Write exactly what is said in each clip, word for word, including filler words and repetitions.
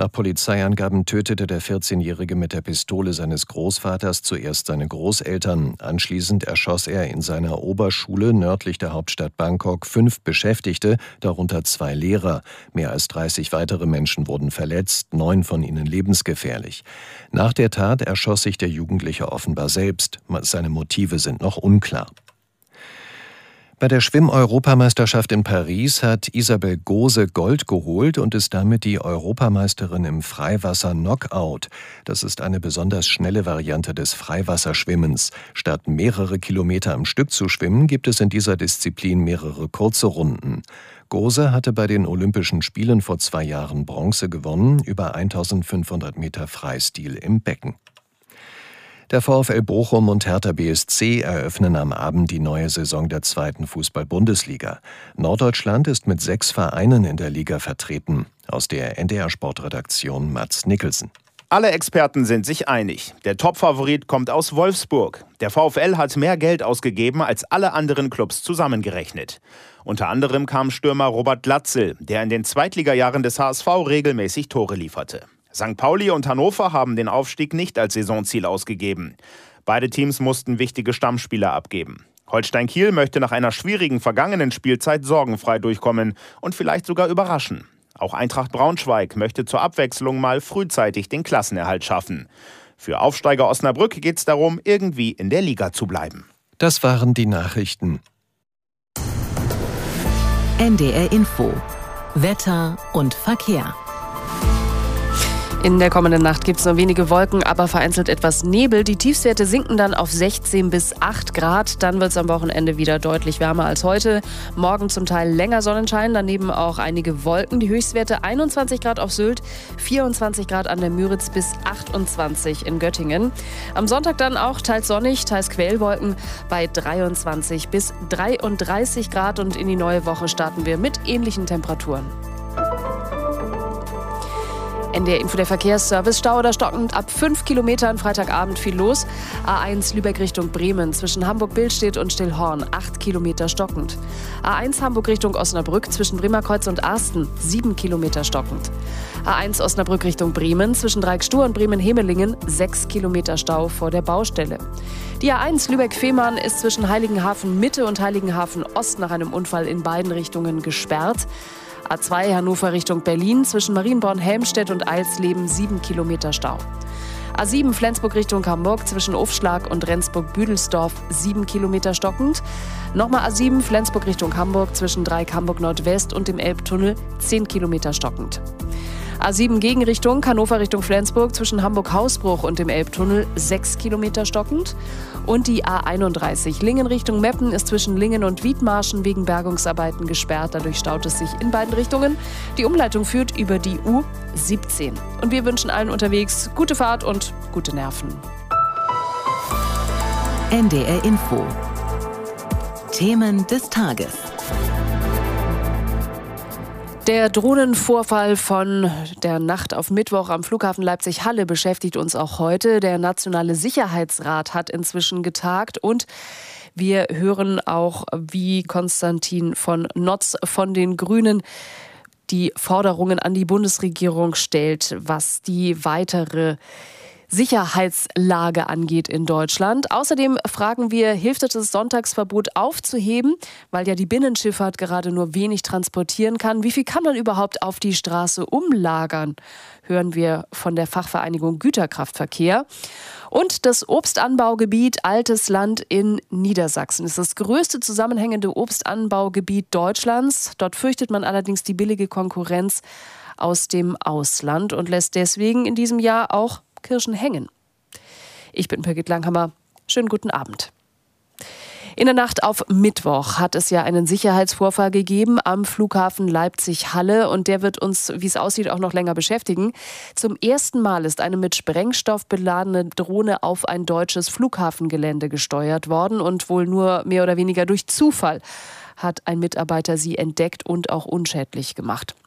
Nach Polizeiangaben tötete der vierzehnjährige mit der Pistole seines Großvaters zuerst seine Großeltern. Anschließend erschoss er in seiner Oberschule nördlich der Hauptstadt Bangkok fünf Beschäftigte, darunter zwei Lehrer. Mehr als dreißig weitere Menschen wurden verletzt, neun von ihnen lebensgefährlich. Nach der Tat erschoss sich der Jugendliche offenbar selbst. Seine Motive sind noch unklar. Bei der Schwimm-Europameisterschaft in Paris hat Isabel Gose Gold geholt und ist damit die Europameisterin im Freiwasser-Knockout. Das ist eine besonders schnelle Variante des Freiwasserschwimmens. Statt mehrere Kilometer am Stück zu schwimmen, gibt es in dieser Disziplin mehrere kurze Runden. Gose hatte bei den Olympischen Spielen vor zwei Jahren Bronze gewonnen, über eintausendfünfhundert Meter Freistil im Becken. Der VfL Bochum und Hertha B S C eröffnen am Abend die neue Saison der zweiten Fußball-Bundesliga. Norddeutschland ist mit sechs Vereinen in der Liga vertreten. Aus der N D R-Sportredaktion Mats Nicholson. Alle Experten sind sich einig. Der Topfavorit kommt aus Wolfsburg. Der VfL hat mehr Geld ausgegeben als alle anderen Clubs zusammengerechnet. Unter anderem kam Stürmer Robert Glatzel, der in den Zweitligajahren des H S V regelmäßig Tore lieferte. Sankt Pauli und Hannover haben den Aufstieg nicht als Saisonziel ausgegeben. Beide Teams mussten wichtige Stammspieler abgeben. Holstein Kiel möchte nach einer schwierigen vergangenen Spielzeit sorgenfrei durchkommen und vielleicht sogar überraschen. Auch Eintracht Braunschweig möchte zur Abwechslung mal frühzeitig den Klassenerhalt schaffen. Für Aufsteiger Osnabrück geht es darum, irgendwie in der Liga zu bleiben. Das waren die Nachrichten. N D R Info. Wetter und Verkehr. In der kommenden Nacht gibt es nur wenige Wolken, aber vereinzelt etwas Nebel. Die Tiefstwerte sinken dann auf sechzehn bis acht Grad. Dann wird es am Wochenende wieder deutlich wärmer als heute. Morgen zum Teil länger Sonnenschein, daneben auch einige Wolken. Die Höchstwerte einundzwanzig Grad auf Sylt, vierundzwanzig Grad an der Müritz bis achtundzwanzig in Göttingen. Am Sonntag dann auch teils sonnig, teils Quellwolken bei dreiundzwanzig bis dreiunddreißig Grad. Und in die neue Woche starten wir mit ähnlichen Temperaturen. N D R Info, der Verkehrsservice. Stau oder stockend ab fünf Kilometern, Freitagabend viel los. A eins Lübeck Richtung Bremen, zwischen Hamburg-Billstedt und Stillhorn, acht Kilometer stockend. A eins Hamburg Richtung Osnabrück, zwischen Bremerkreuz und Arsten, sieben Kilometer stockend. A eins Osnabrück Richtung Bremen, zwischen Dreieckstur und Bremen-Hemelingen, sechs Kilometer Stau vor der Baustelle. Die A eins Lübeck-Fehmarn ist zwischen Heiligenhafen Mitte und Heiligenhafen Ost nach einem Unfall in beiden Richtungen gesperrt. A zwei Hannover Richtung Berlin, zwischen Marienborn-Helmstedt und Eilsleben sieben Kilometer Stau. A sieben Flensburg Richtung Hamburg, zwischen Ufschlag und Rendsburg-Büdelsdorf sieben Kilometer stockend. Nochmal A sieben Flensburg Richtung Hamburg, zwischen Dreieck Hamburg Nordwest und dem Elbtunnel zehn Kilometer stockend. A sieben Gegenrichtung, Hannover Richtung Flensburg, zwischen Hamburg-Hausbruch und dem Elbtunnel sechs Kilometer stockend. Und die A einunddreißig Lingen Richtung Meppen ist zwischen Lingen und Wiedmarschen wegen Bergungsarbeiten gesperrt. Dadurch staut es sich in beiden Richtungen. Die Umleitung führt über die U siebzehn. Und wir wünschen allen unterwegs gute Fahrt und gute Nerven. N D R Info. Themen des Tages. Der Drohnenvorfall von der Nacht auf Mittwoch am Flughafen Leipzig-Halle beschäftigt uns auch heute. Der Nationale Sicherheitsrat hat inzwischen getagt und wir hören auch, wie Konstantin von Notz von den Grünen die Forderungen an die Bundesregierung stellt, was die weitere Sicherheitslage angeht in Deutschland. Außerdem fragen wir, hilft es, das Sonntagsverbot aufzuheben, weil ja die Binnenschifffahrt gerade nur wenig transportieren kann. Wie viel kann man überhaupt auf die Straße umlagern? Hören wir von der Fachvereinigung Güterkraftverkehr. Und das Obstanbaugebiet Altes Land in Niedersachsen ist das größte zusammenhängende Obstanbaugebiet Deutschlands. Dort fürchtet man allerdings die billige Konkurrenz aus dem Ausland und lässt deswegen in diesem Jahr auch Kirschen hängen. Ich bin Birgit Langhammer. Schönen guten Abend. In der Nacht auf Mittwoch hat es ja einen Sicherheitsvorfall gegeben am Flughafen Leipzig-Halle und der wird uns, wie es aussieht, auch noch länger beschäftigen. Zum ersten Mal ist eine mit Sprengstoff beladene Drohne auf ein deutsches Flughafengelände gesteuert worden und wohl nur mehr oder weniger durch Zufall hat ein Mitarbeiter sie entdeckt und auch unschädlich gemacht.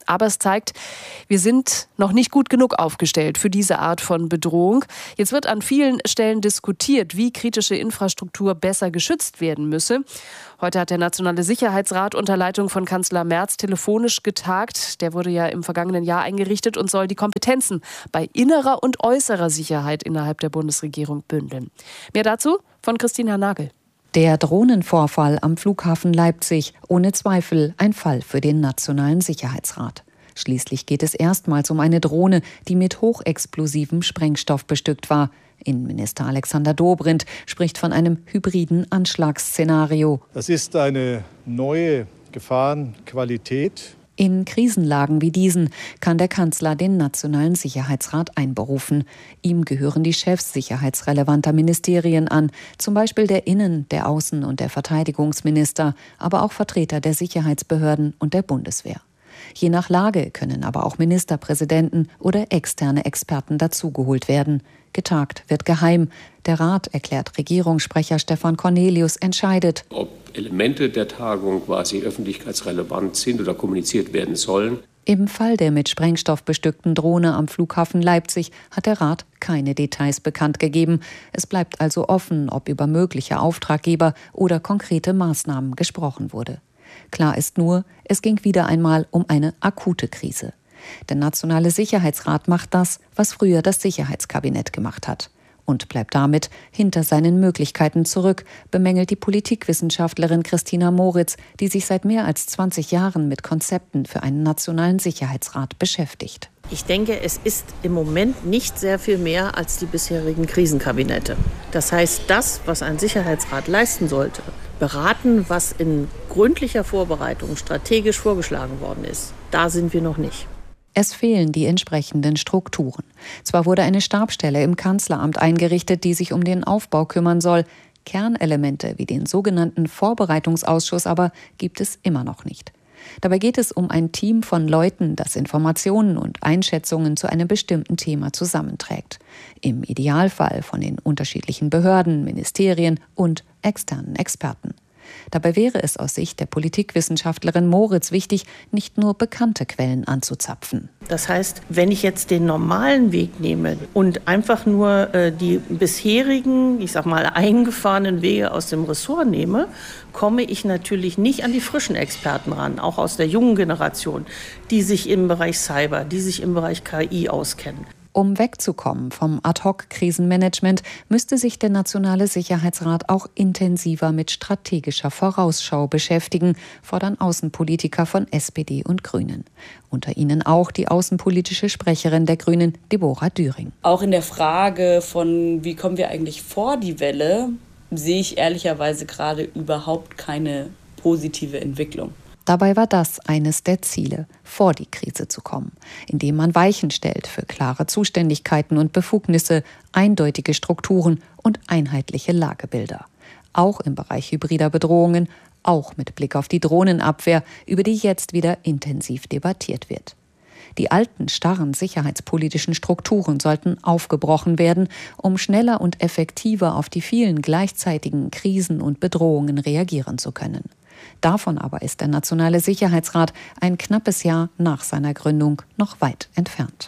Aber es zeigt, wir sind noch nicht gut genug aufgestellt für diese Art von Bedrohung. Jetzt wird an vielen Stellen diskutiert, wie kritische Infrastruktur besser geschützt werden müsse. Heute hat der Nationale Sicherheitsrat unter Leitung von Kanzler Merz telefonisch getagt. Der wurde ja im vergangenen Jahr eingerichtet und soll die Kompetenzen bei innerer und äußerer Sicherheit innerhalb der Bundesregierung bündeln. Mehr dazu von Christina Nagel. Der Drohnenvorfall am Flughafen Leipzig, ohne Zweifel ein Fall für den Nationalen Sicherheitsrat. Schließlich geht es erstmals um eine Drohne, die mit hochexplosivem Sprengstoff bestückt war. Innenminister Alexander Dobrindt spricht von einem hybriden Anschlagsszenario. Das ist eine neue Gefahrenqualität. In Krisenlagen wie diesen kann der Kanzler den Nationalen Sicherheitsrat einberufen. Ihm gehören die Chefs sicherheitsrelevanter Ministerien an, zum Beispiel der Innen-, der Außen- und der Verteidigungsminister, aber auch Vertreter der Sicherheitsbehörden und der Bundeswehr. Je nach Lage können aber auch Ministerpräsidenten oder externe Experten dazugeholt werden. Getagt wird geheim. Der Rat, erklärt Regierungssprecher Stefan Cornelius, entscheidet, ob Elemente der Tagung quasi öffentlichkeitsrelevant sind oder kommuniziert werden sollen. Im Fall der mit Sprengstoff bestückten Drohne am Flughafen Leipzig hat der Rat keine Details bekannt gegeben. Es bleibt also offen, ob über mögliche Auftraggeber oder konkrete Maßnahmen gesprochen wurde. Klar ist nur, es ging wieder einmal um eine akute Krise. Der Nationale Sicherheitsrat macht das, was früher das Sicherheitskabinett gemacht hat. Und bleibt damit hinter seinen Möglichkeiten zurück, bemängelt die Politikwissenschaftlerin Christina Moritz, die sich seit mehr als zwanzig Jahren mit Konzepten für einen Nationalen Sicherheitsrat beschäftigt. Ich denke, es ist im Moment nicht sehr viel mehr als die bisherigen Krisenkabinette. Das heißt, das, was ein Sicherheitsrat leisten sollte, beraten, was in gründlicher Vorbereitung strategisch vorgeschlagen worden ist, da sind wir noch nicht. Es fehlen die entsprechenden Strukturen. Zwar wurde eine Stabsstelle im Kanzleramt eingerichtet, die sich um den Aufbau kümmern soll. Kernelemente wie den sogenannten Vorbereitungsausschuss aber gibt es immer noch nicht. Dabei geht es um ein Team von Leuten, das Informationen und Einschätzungen zu einem bestimmten Thema zusammenträgt. Im Idealfall von den unterschiedlichen Behörden, Ministerien und externen Experten. Dabei wäre es aus Sicht der Politikwissenschaftlerin Moritz wichtig, nicht nur bekannte Quellen anzuzapfen. Das heißt, wenn ich jetzt den normalen Weg nehme und einfach nur äh, die bisherigen, ich sag mal, eingefahrenen Wege aus dem Ressort nehme, komme ich natürlich nicht an die frischen Experten ran, auch aus der jungen Generation, die sich im Bereich Cyber, die sich im Bereich K I auskennen. Um wegzukommen vom Ad-hoc-Krisenmanagement müsste sich der Nationale Sicherheitsrat auch intensiver mit strategischer Vorausschau beschäftigen, fordern Außenpolitiker von S P D und Grünen. Unter ihnen auch die außenpolitische Sprecherin der Grünen, Deborah Düring. Auch in der Frage von, wie kommen wir eigentlich vor die Welle, sehe ich ehrlicherweise gerade überhaupt keine positive Entwicklung. Dabei war das eines der Ziele, vor die Krise zu kommen, indem man Weichen stellt für klare Zuständigkeiten und Befugnisse, eindeutige Strukturen und einheitliche Lagebilder. Auch im Bereich hybrider Bedrohungen, auch mit Blick auf die Drohnenabwehr, über die jetzt wieder intensiv debattiert wird. Die alten, starren sicherheitspolitischen Strukturen sollten aufgebrochen werden, um schneller und effektiver auf die vielen gleichzeitigen Krisen und Bedrohungen reagieren zu können. Davon aber ist der Nationale Sicherheitsrat ein knappes Jahr nach seiner Gründung noch weit entfernt.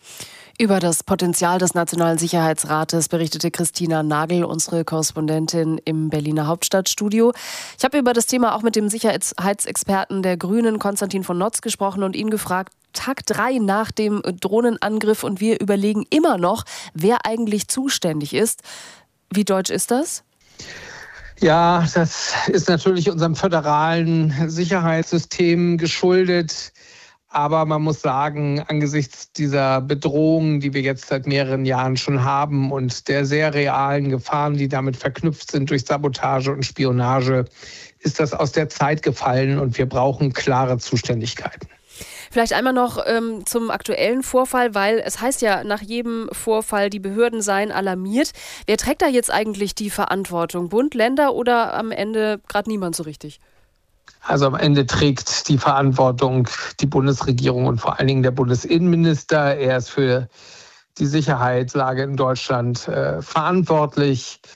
Über das Potenzial des Nationalen Sicherheitsrates berichtete Christina Nagel, unsere Korrespondentin im Berliner Hauptstadtstudio. Ich habe über das Thema auch mit dem Sicherheitsexperten der Grünen, Konstantin von Notz, gesprochen und ihn gefragt, Tag drei nach dem Drohnenangriff und wir überlegen immer noch, wer eigentlich zuständig ist. Wie deutsch ist das? Ja, das ist natürlich unserem föderalen Sicherheitssystem geschuldet. Aber man muss sagen, angesichts dieser Bedrohungen, die wir jetzt seit mehreren Jahren schon haben und der sehr realen Gefahren, die damit verknüpft sind durch Sabotage und Spionage, ist das aus der Zeit gefallen und wir brauchen klare Zuständigkeiten. Vielleicht einmal noch ähm, zum aktuellen Vorfall, weil es heißt ja nach jedem Vorfall, die Behörden seien alarmiert. Wer trägt da jetzt eigentlich die Verantwortung? Bund, Länder oder am Ende gerade niemand so richtig? Also am Ende trägt die Verantwortung die Bundesregierung und vor allen Dingen der Bundesinnenminister. Er ist für die Sicherheitslage in Deutschland äh, verantwortlich.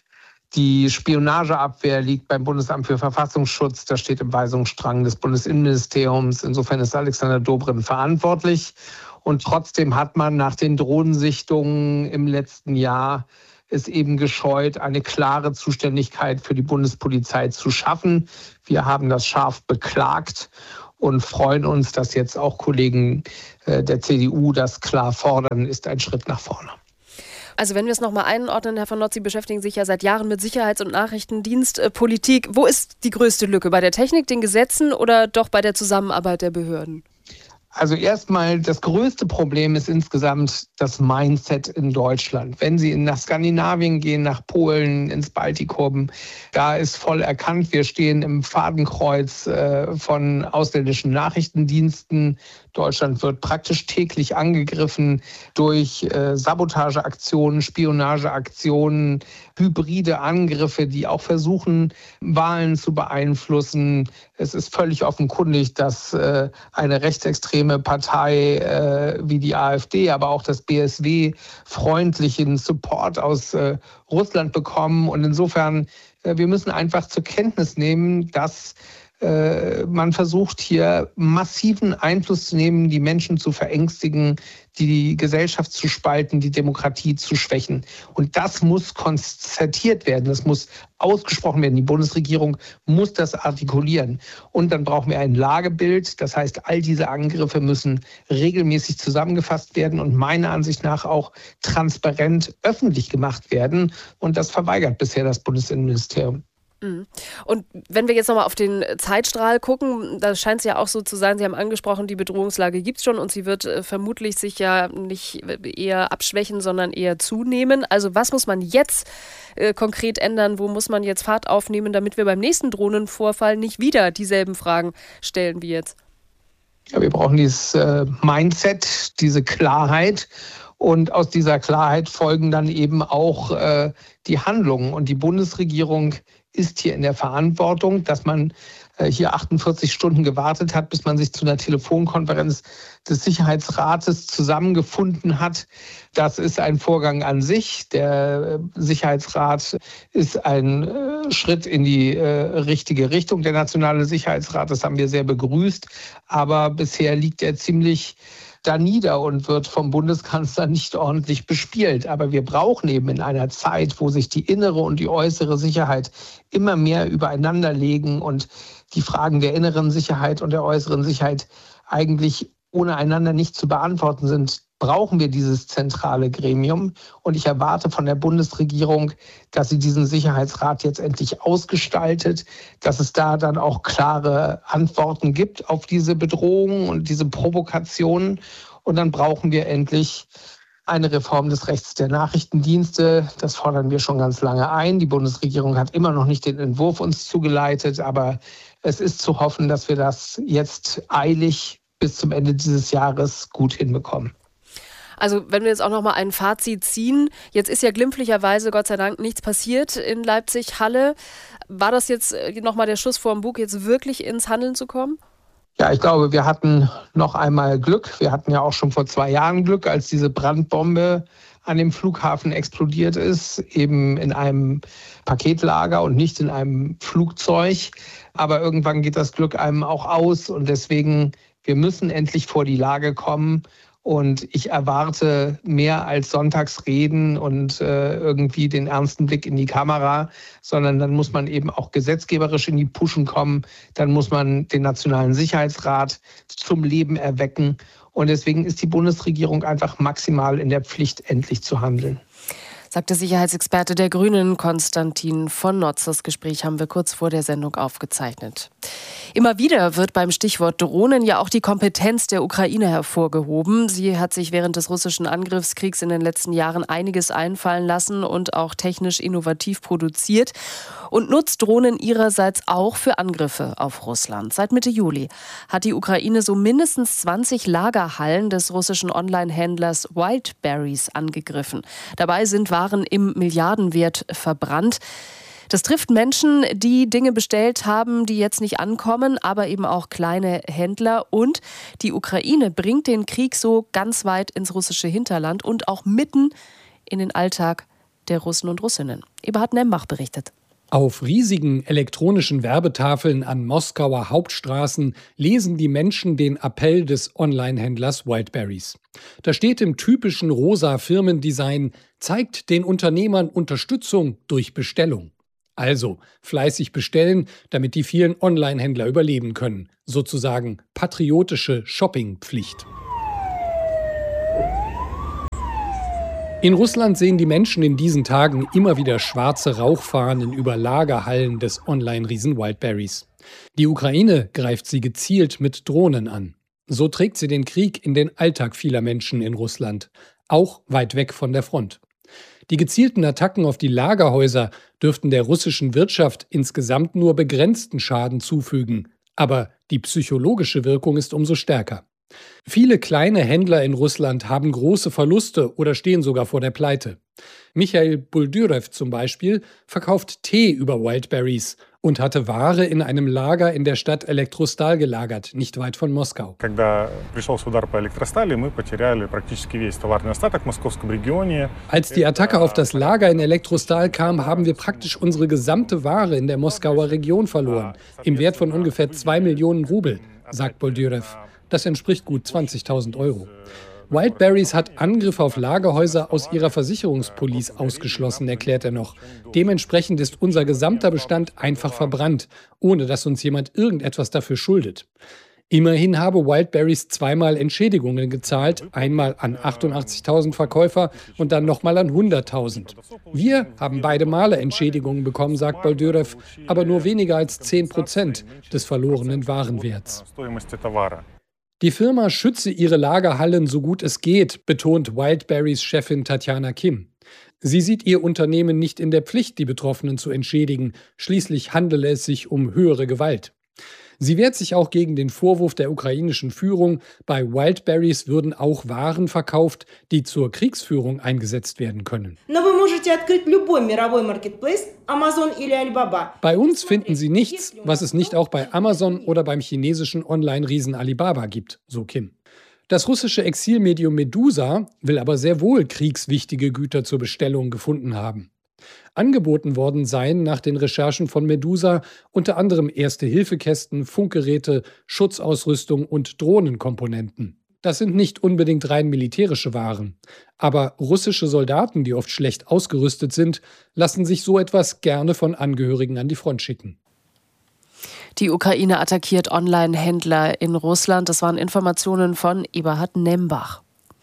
Die Spionageabwehr liegt beim Bundesamt für Verfassungsschutz. Das steht im Weisungsstrang des Bundesinnenministeriums. Insofern ist Alexander Dobrindt verantwortlich. Und trotzdem hat man nach den Drohnensichtungen im letzten Jahr es eben gescheut, eine klare Zuständigkeit für die Bundespolizei zu schaffen. Wir haben das scharf beklagt und freuen uns, dass jetzt auch Kollegen der C D U das klar fordern, ist ein Schritt nach vorne. Also wenn wir es nochmal einordnen, Herr von Notz, Sie beschäftigen sich ja seit Jahren mit Sicherheits- und Nachrichtendienstpolitik. Wo ist die größte Lücke? Bei der Technik, den Gesetzen oder doch bei der Zusammenarbeit der Behörden? Also erstmal, das größte Problem ist insgesamt das Mindset in Deutschland. Wenn Sie nach Skandinavien gehen, nach Polen, ins Baltikum, da ist voll erkannt, wir stehen im Fadenkreuz äh, von ausländischen Nachrichtendiensten. Deutschland wird praktisch täglich angegriffen durch äh, Sabotageaktionen, Spionageaktionen, hybride Angriffe, die auch versuchen, Wahlen zu beeinflussen. Es ist völlig offenkundig, dass äh, eine rechtsextreme Partei äh, wie die AfD, aber auch das B S W freundlichen Support aus äh, Russland bekommen. Und insofern, äh, wir müssen einfach zur Kenntnis nehmen, dass man versucht hier massiven Einfluss zu nehmen, die Menschen zu verängstigen, die Gesellschaft zu spalten, die Demokratie zu schwächen. Und das muss konzertiert werden, das muss ausgesprochen werden. Die Bundesregierung muss das artikulieren. Und dann brauchen wir ein Lagebild. Das heißt, all diese Angriffe müssen regelmäßig zusammengefasst werden und meiner Ansicht nach auch transparent öffentlich gemacht werden. Und das verweigert bisher das Bundesinnenministerium. Und wenn wir jetzt nochmal auf den Zeitstrahl gucken, da scheint es ja auch so zu sein, Sie haben angesprochen, die Bedrohungslage gibt es schon und sie wird äh, vermutlich sich ja nicht eher abschwächen, sondern eher zunehmen. Also was muss man jetzt äh, konkret ändern? Wo muss man jetzt Fahrt aufnehmen, damit wir beim nächsten Drohnenvorfall nicht wieder dieselben Fragen stellen wie jetzt? Ja, wir brauchen dieses äh, Mindset, diese Klarheit. Und aus dieser Klarheit folgen dann eben auch äh, die Handlungen. Und die Bundesregierung ist hier in der Verantwortung, dass man äh, hier achtundvierzig Stunden gewartet hat, bis man sich zu einer Telefonkonferenz des Sicherheitsrates zusammengefunden hat. Das ist ein Vorgang an sich. Der äh, Sicherheitsrat ist ein äh, Schritt in die äh, richtige Richtung. Der Nationale Sicherheitsrat, das haben wir sehr begrüßt. Aber bisher liegt er ziemlich da nieder und wird vom Bundeskanzler nicht ordentlich bespielt. Aber wir brauchen eben in einer Zeit, wo sich die innere und die äußere Sicherheit immer mehr übereinander legen und die Fragen der inneren Sicherheit und der äußeren Sicherheit eigentlich ohne einander nicht zu beantworten sind, brauchen wir dieses zentrale Gremium. Und ich erwarte von der Bundesregierung, dass sie diesen Sicherheitsrat jetzt endlich ausgestaltet, dass es da dann auch klare Antworten gibt auf diese Bedrohungen und diese Provokationen. Und dann brauchen wir endlich eine Reform des Rechts der Nachrichtendienste. Das fordern wir schon ganz lange ein. Die Bundesregierung hat immer noch nicht den Entwurf uns zugeleitet, aber es ist zu hoffen, dass wir das jetzt eilig bis zum Ende dieses Jahres gut hinbekommen. Also wenn wir jetzt auch noch mal ein Fazit ziehen, jetzt ist ja glimpflicherweise Gott sei Dank nichts passiert in Leipzig-Halle. War das jetzt noch mal der Schuss vor dem Bug, jetzt wirklich ins Handeln zu kommen? Ja, ich glaube, wir hatten noch einmal Glück. Wir hatten ja auch schon vor zwei Jahren Glück, als diese Brandbombe an dem Flughafen explodiert ist, eben in einem Paketlager und nicht in einem Flugzeug. Aber irgendwann geht das Glück einem auch aus und deswegen, wir müssen endlich vor die Lage kommen. Und ich erwarte mehr als Sonntagsreden und äh, irgendwie den ernsten Blick in die Kamera, sondern dann muss man eben auch gesetzgeberisch in die Puschen kommen. Dann muss man den Nationalen Sicherheitsrat zum Leben erwecken. Und deswegen ist die Bundesregierung einfach maximal in der Pflicht, endlich zu handeln. Sagte Sicherheitsexperte der Grünen Konstantin von Notz. Das Gespräch haben wir kurz vor der Sendung aufgezeichnet. Immer wieder wird beim Stichwort Drohnen ja auch die Kompetenz der Ukraine hervorgehoben. Sie hat sich während des russischen Angriffskriegs in den letzten Jahren einiges einfallen lassen und auch technisch innovativ produziert und nutzt Drohnen ihrerseits auch für Angriffe auf Russland. Seit Mitte Juli hat die Ukraine so mindestens zwanzig Lagerhallen des russischen Online-Händlers Wildberries angegriffen. Dabei sind Waren im Milliardenwert verbrannt. Das trifft Menschen, die Dinge bestellt haben, die jetzt nicht ankommen, aber eben auch kleine Händler. Und die Ukraine bringt den Krieg so ganz weit ins russische Hinterland und auch mitten in den Alltag der Russen und Russinnen. Eberhard Nembach berichtet. Auf riesigen elektronischen Werbetafeln an Moskauer Hauptstraßen lesen die Menschen den Appell des Onlinehändlers Wildberries. Da steht im typischen rosa Firmendesign: zeigt den Unternehmern Unterstützung durch Bestellung. Also fleißig bestellen, damit die vielen Onlinehändler überleben können. Sozusagen patriotische Shoppingpflicht. In Russland sehen die Menschen in diesen Tagen immer wieder schwarze Rauchfahnen über Lagerhallen des Online-Riesen Wildberries. Die Ukraine greift sie gezielt mit Drohnen an. So trägt sie den Krieg in den Alltag vieler Menschen in Russland, auch weit weg von der Front. Die gezielten Attacken auf die Lagerhäuser dürften der russischen Wirtschaft insgesamt nur begrenzten Schaden zufügen. Aber die psychologische Wirkung ist umso stärker. Viele kleine Händler in Russland haben große Verluste oder stehen sogar vor der Pleite. Michail Buldyrev zum Beispiel verkauft Tee über Wildberries und hatte Ware in einem Lager in der Stadt Elektrostal gelagert, nicht weit von Moskau. Als die Attacke auf das Lager in Elektrostal kam, haben wir praktisch unsere gesamte Ware in der Moskauer Region verloren, im Wert von ungefähr zwei Millionen Rubel, sagt Buldyrev. Das entspricht gut zwanzigtausend Euro. Wildberries hat Angriffe auf Lagerhäuser aus ihrer Versicherungspolice ausgeschlossen, erklärt er noch. Dementsprechend ist unser gesamter Bestand einfach verbrannt, ohne dass uns jemand irgendetwas dafür schuldet. Immerhin habe Wildberries zweimal Entschädigungen gezahlt, einmal an achtundachtzigtausend Verkäufer und dann nochmal an hunderttausend. Wir haben beide Male Entschädigungen bekommen, sagt Buldyrev, aber nur weniger als zehn Prozent des verlorenen Warenwerts. Die Firma schütze ihre Lagerhallen so gut es geht, betont Wildberries Chefin Tatjana Kim. Sie sieht ihr Unternehmen nicht in der Pflicht, die Betroffenen zu entschädigen. Schließlich handele es sich um höhere Gewalt. Sie wehrt sich auch gegen den Vorwurf der ukrainischen Führung, bei Wildberries würden auch Waren verkauft, die zur Kriegsführung eingesetzt werden können. Bei uns finden Sie nichts, was es nicht auch bei Amazon oder beim chinesischen Online-Riesen Alibaba gibt, so Kim. Das russische Exilmedium Medusa will aber sehr wohl kriegswichtige Güter zur Bestellung gefunden haben. Angeboten worden seien nach den Recherchen von Medusa unter anderem Erste-Hilfe-Kästen, Funkgeräte, Schutzausrüstung und Drohnenkomponenten. Das sind nicht unbedingt rein militärische Waren. Aber russische Soldaten, die oft schlecht ausgerüstet sind, lassen sich so etwas gerne von Angehörigen an die Front schicken. Die Ukraine attackiert Online-Händler in Russland. Das waren Informationen von Eberhard Nembach.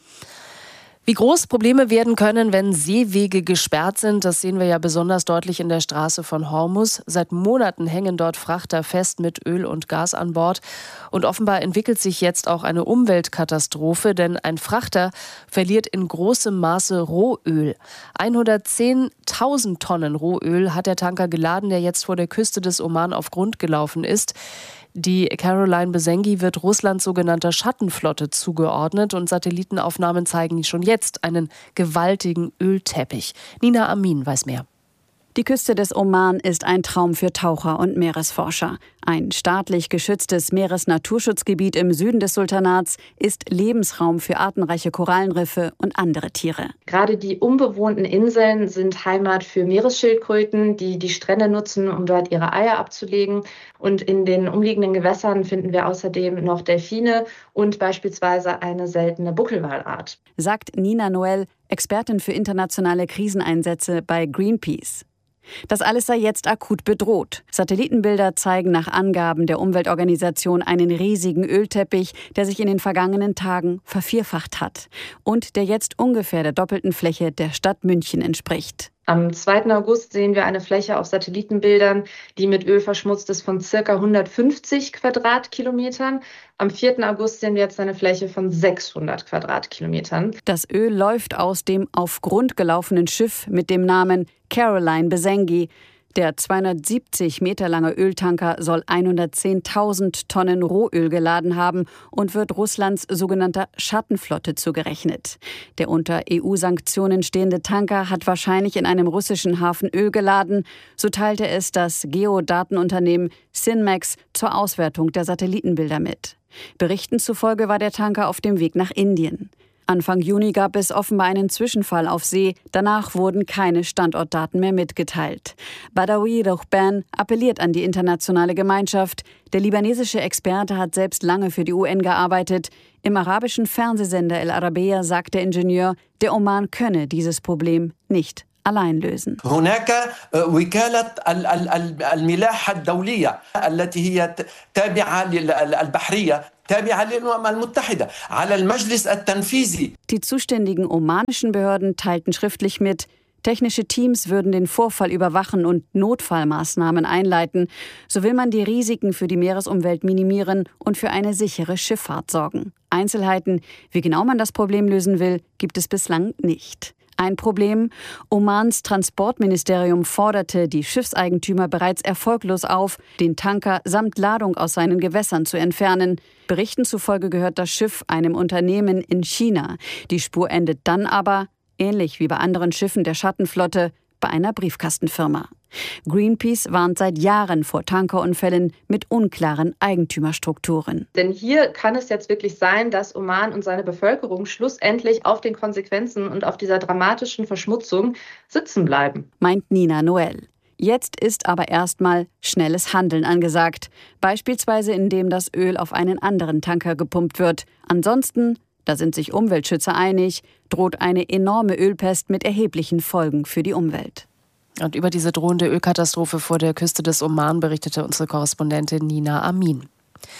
Wie groß Probleme werden können, wenn Seewege gesperrt sind, das sehen wir ja besonders deutlich in der Straße von Hormuz. Seit Monaten hängen dort Frachter fest mit Öl und Gas an Bord. Und offenbar entwickelt sich jetzt auch eine Umweltkatastrophe, denn ein Frachter verliert in großem Maße Rohöl. hundertzehntausend Tonnen Rohöl hat der Tanker geladen, der jetzt vor der Küste des Oman auf Grund gelaufen ist. Die Caroline Besengi wird Russlands sogenannter Schattenflotte zugeordnet und Satellitenaufnahmen zeigen schon jetzt einen gewaltigen Ölteppich. Nina Amin weiß mehr. Die Küste des Oman ist ein Traum für Taucher und Meeresforscher. Ein staatlich geschütztes Meeresnaturschutzgebiet im Süden des Sultanats ist Lebensraum für artenreiche Korallenriffe und andere Tiere. Gerade die unbewohnten Inseln sind Heimat für Meeresschildkröten, die die Strände nutzen, um dort ihre Eier abzulegen. Und in den umliegenden Gewässern finden wir außerdem noch Delfine und beispielsweise eine seltene Buckelwalart. Sagt Nina Noel, Expertin für internationale Kriseneinsätze bei Greenpeace. Das alles sei jetzt akut bedroht. Satellitenbilder zeigen nach Angaben der Umweltorganisation einen riesigen Ölteppich, der sich in den vergangenen Tagen vervierfacht hat und der jetzt ungefähr der doppelten Fläche der Stadt München entspricht. Am zweiten August sehen wir eine Fläche auf Satellitenbildern, die mit Öl verschmutzt ist, von ca. hundertfünfzig Quadratkilometern. Am vierten August sehen wir jetzt eine Fläche von sechshundert Quadratkilometern. Das Öl läuft aus dem auf Grund gelaufenen Schiff mit dem Namen Caroline Besengi. Der zweihundertsiebzig Meter lange Öltanker soll hundertzehntausend Tonnen Rohöl geladen haben und wird Russlands sogenannter Schattenflotte zugerechnet. Der unter E U-Sanktionen stehende Tanker hat wahrscheinlich in einem russischen Hafen Öl geladen. So teilte es das Geodatenunternehmen Sinmax zur Auswertung der Satellitenbilder mit. Berichten zufolge war der Tanker auf dem Weg nach Indien. Anfang Juni gab es offenbar einen Zwischenfall auf See. Danach wurden keine Standortdaten mehr mitgeteilt. Badawi Rohban appelliert an die internationale Gemeinschaft. Der libanesische Experte hat selbst lange für die U N gearbeitet. Im arabischen Fernsehsender El Arabiya sagt der Ingenieur, der Oman könne dieses Problem nicht allein lösen. هناك وكالة الملاحة الدولية التي هي تابعة للبحرية تابعة للأمم المتحدة على المجلس التنفيذي. Die zuständigen omanischen Behörden teilten schriftlich mit, technische Teams würden den Vorfall überwachen und Notfallmaßnahmen einleiten. So will man die Risiken für die Meeresumwelt minimieren und für eine sichere Schifffahrt sorgen. Einzelheiten, wie genau man das Problem lösen will, gibt es bislang nicht. Ein Problem: Omans Transportministerium forderte die Schiffseigentümer bereits erfolglos auf, den Tanker samt Ladung aus seinen Gewässern zu entfernen. Berichten zufolge gehört das Schiff einem Unternehmen in China. Die Spur endet dann aber, ähnlich wie bei anderen Schiffen der Schattenflotte, bei einer Briefkastenfirma. Greenpeace warnt seit Jahren vor Tankerunfällen mit unklaren Eigentümerstrukturen. Denn hier kann es jetzt wirklich sein, dass Oman und seine Bevölkerung schlussendlich auf den Konsequenzen und auf dieser dramatischen Verschmutzung sitzen bleiben, meint Nina Noel. Jetzt ist aber erstmal schnelles Handeln angesagt. Beispielsweise indem das Öl auf einen anderen Tanker gepumpt wird. Ansonsten, da sind sich Umweltschützer einig, droht eine enorme Ölpest mit erheblichen Folgen für die Umwelt. Und über diese drohende Ölkatastrophe vor der Küste des Oman berichtete unsere Korrespondentin Nina Amin.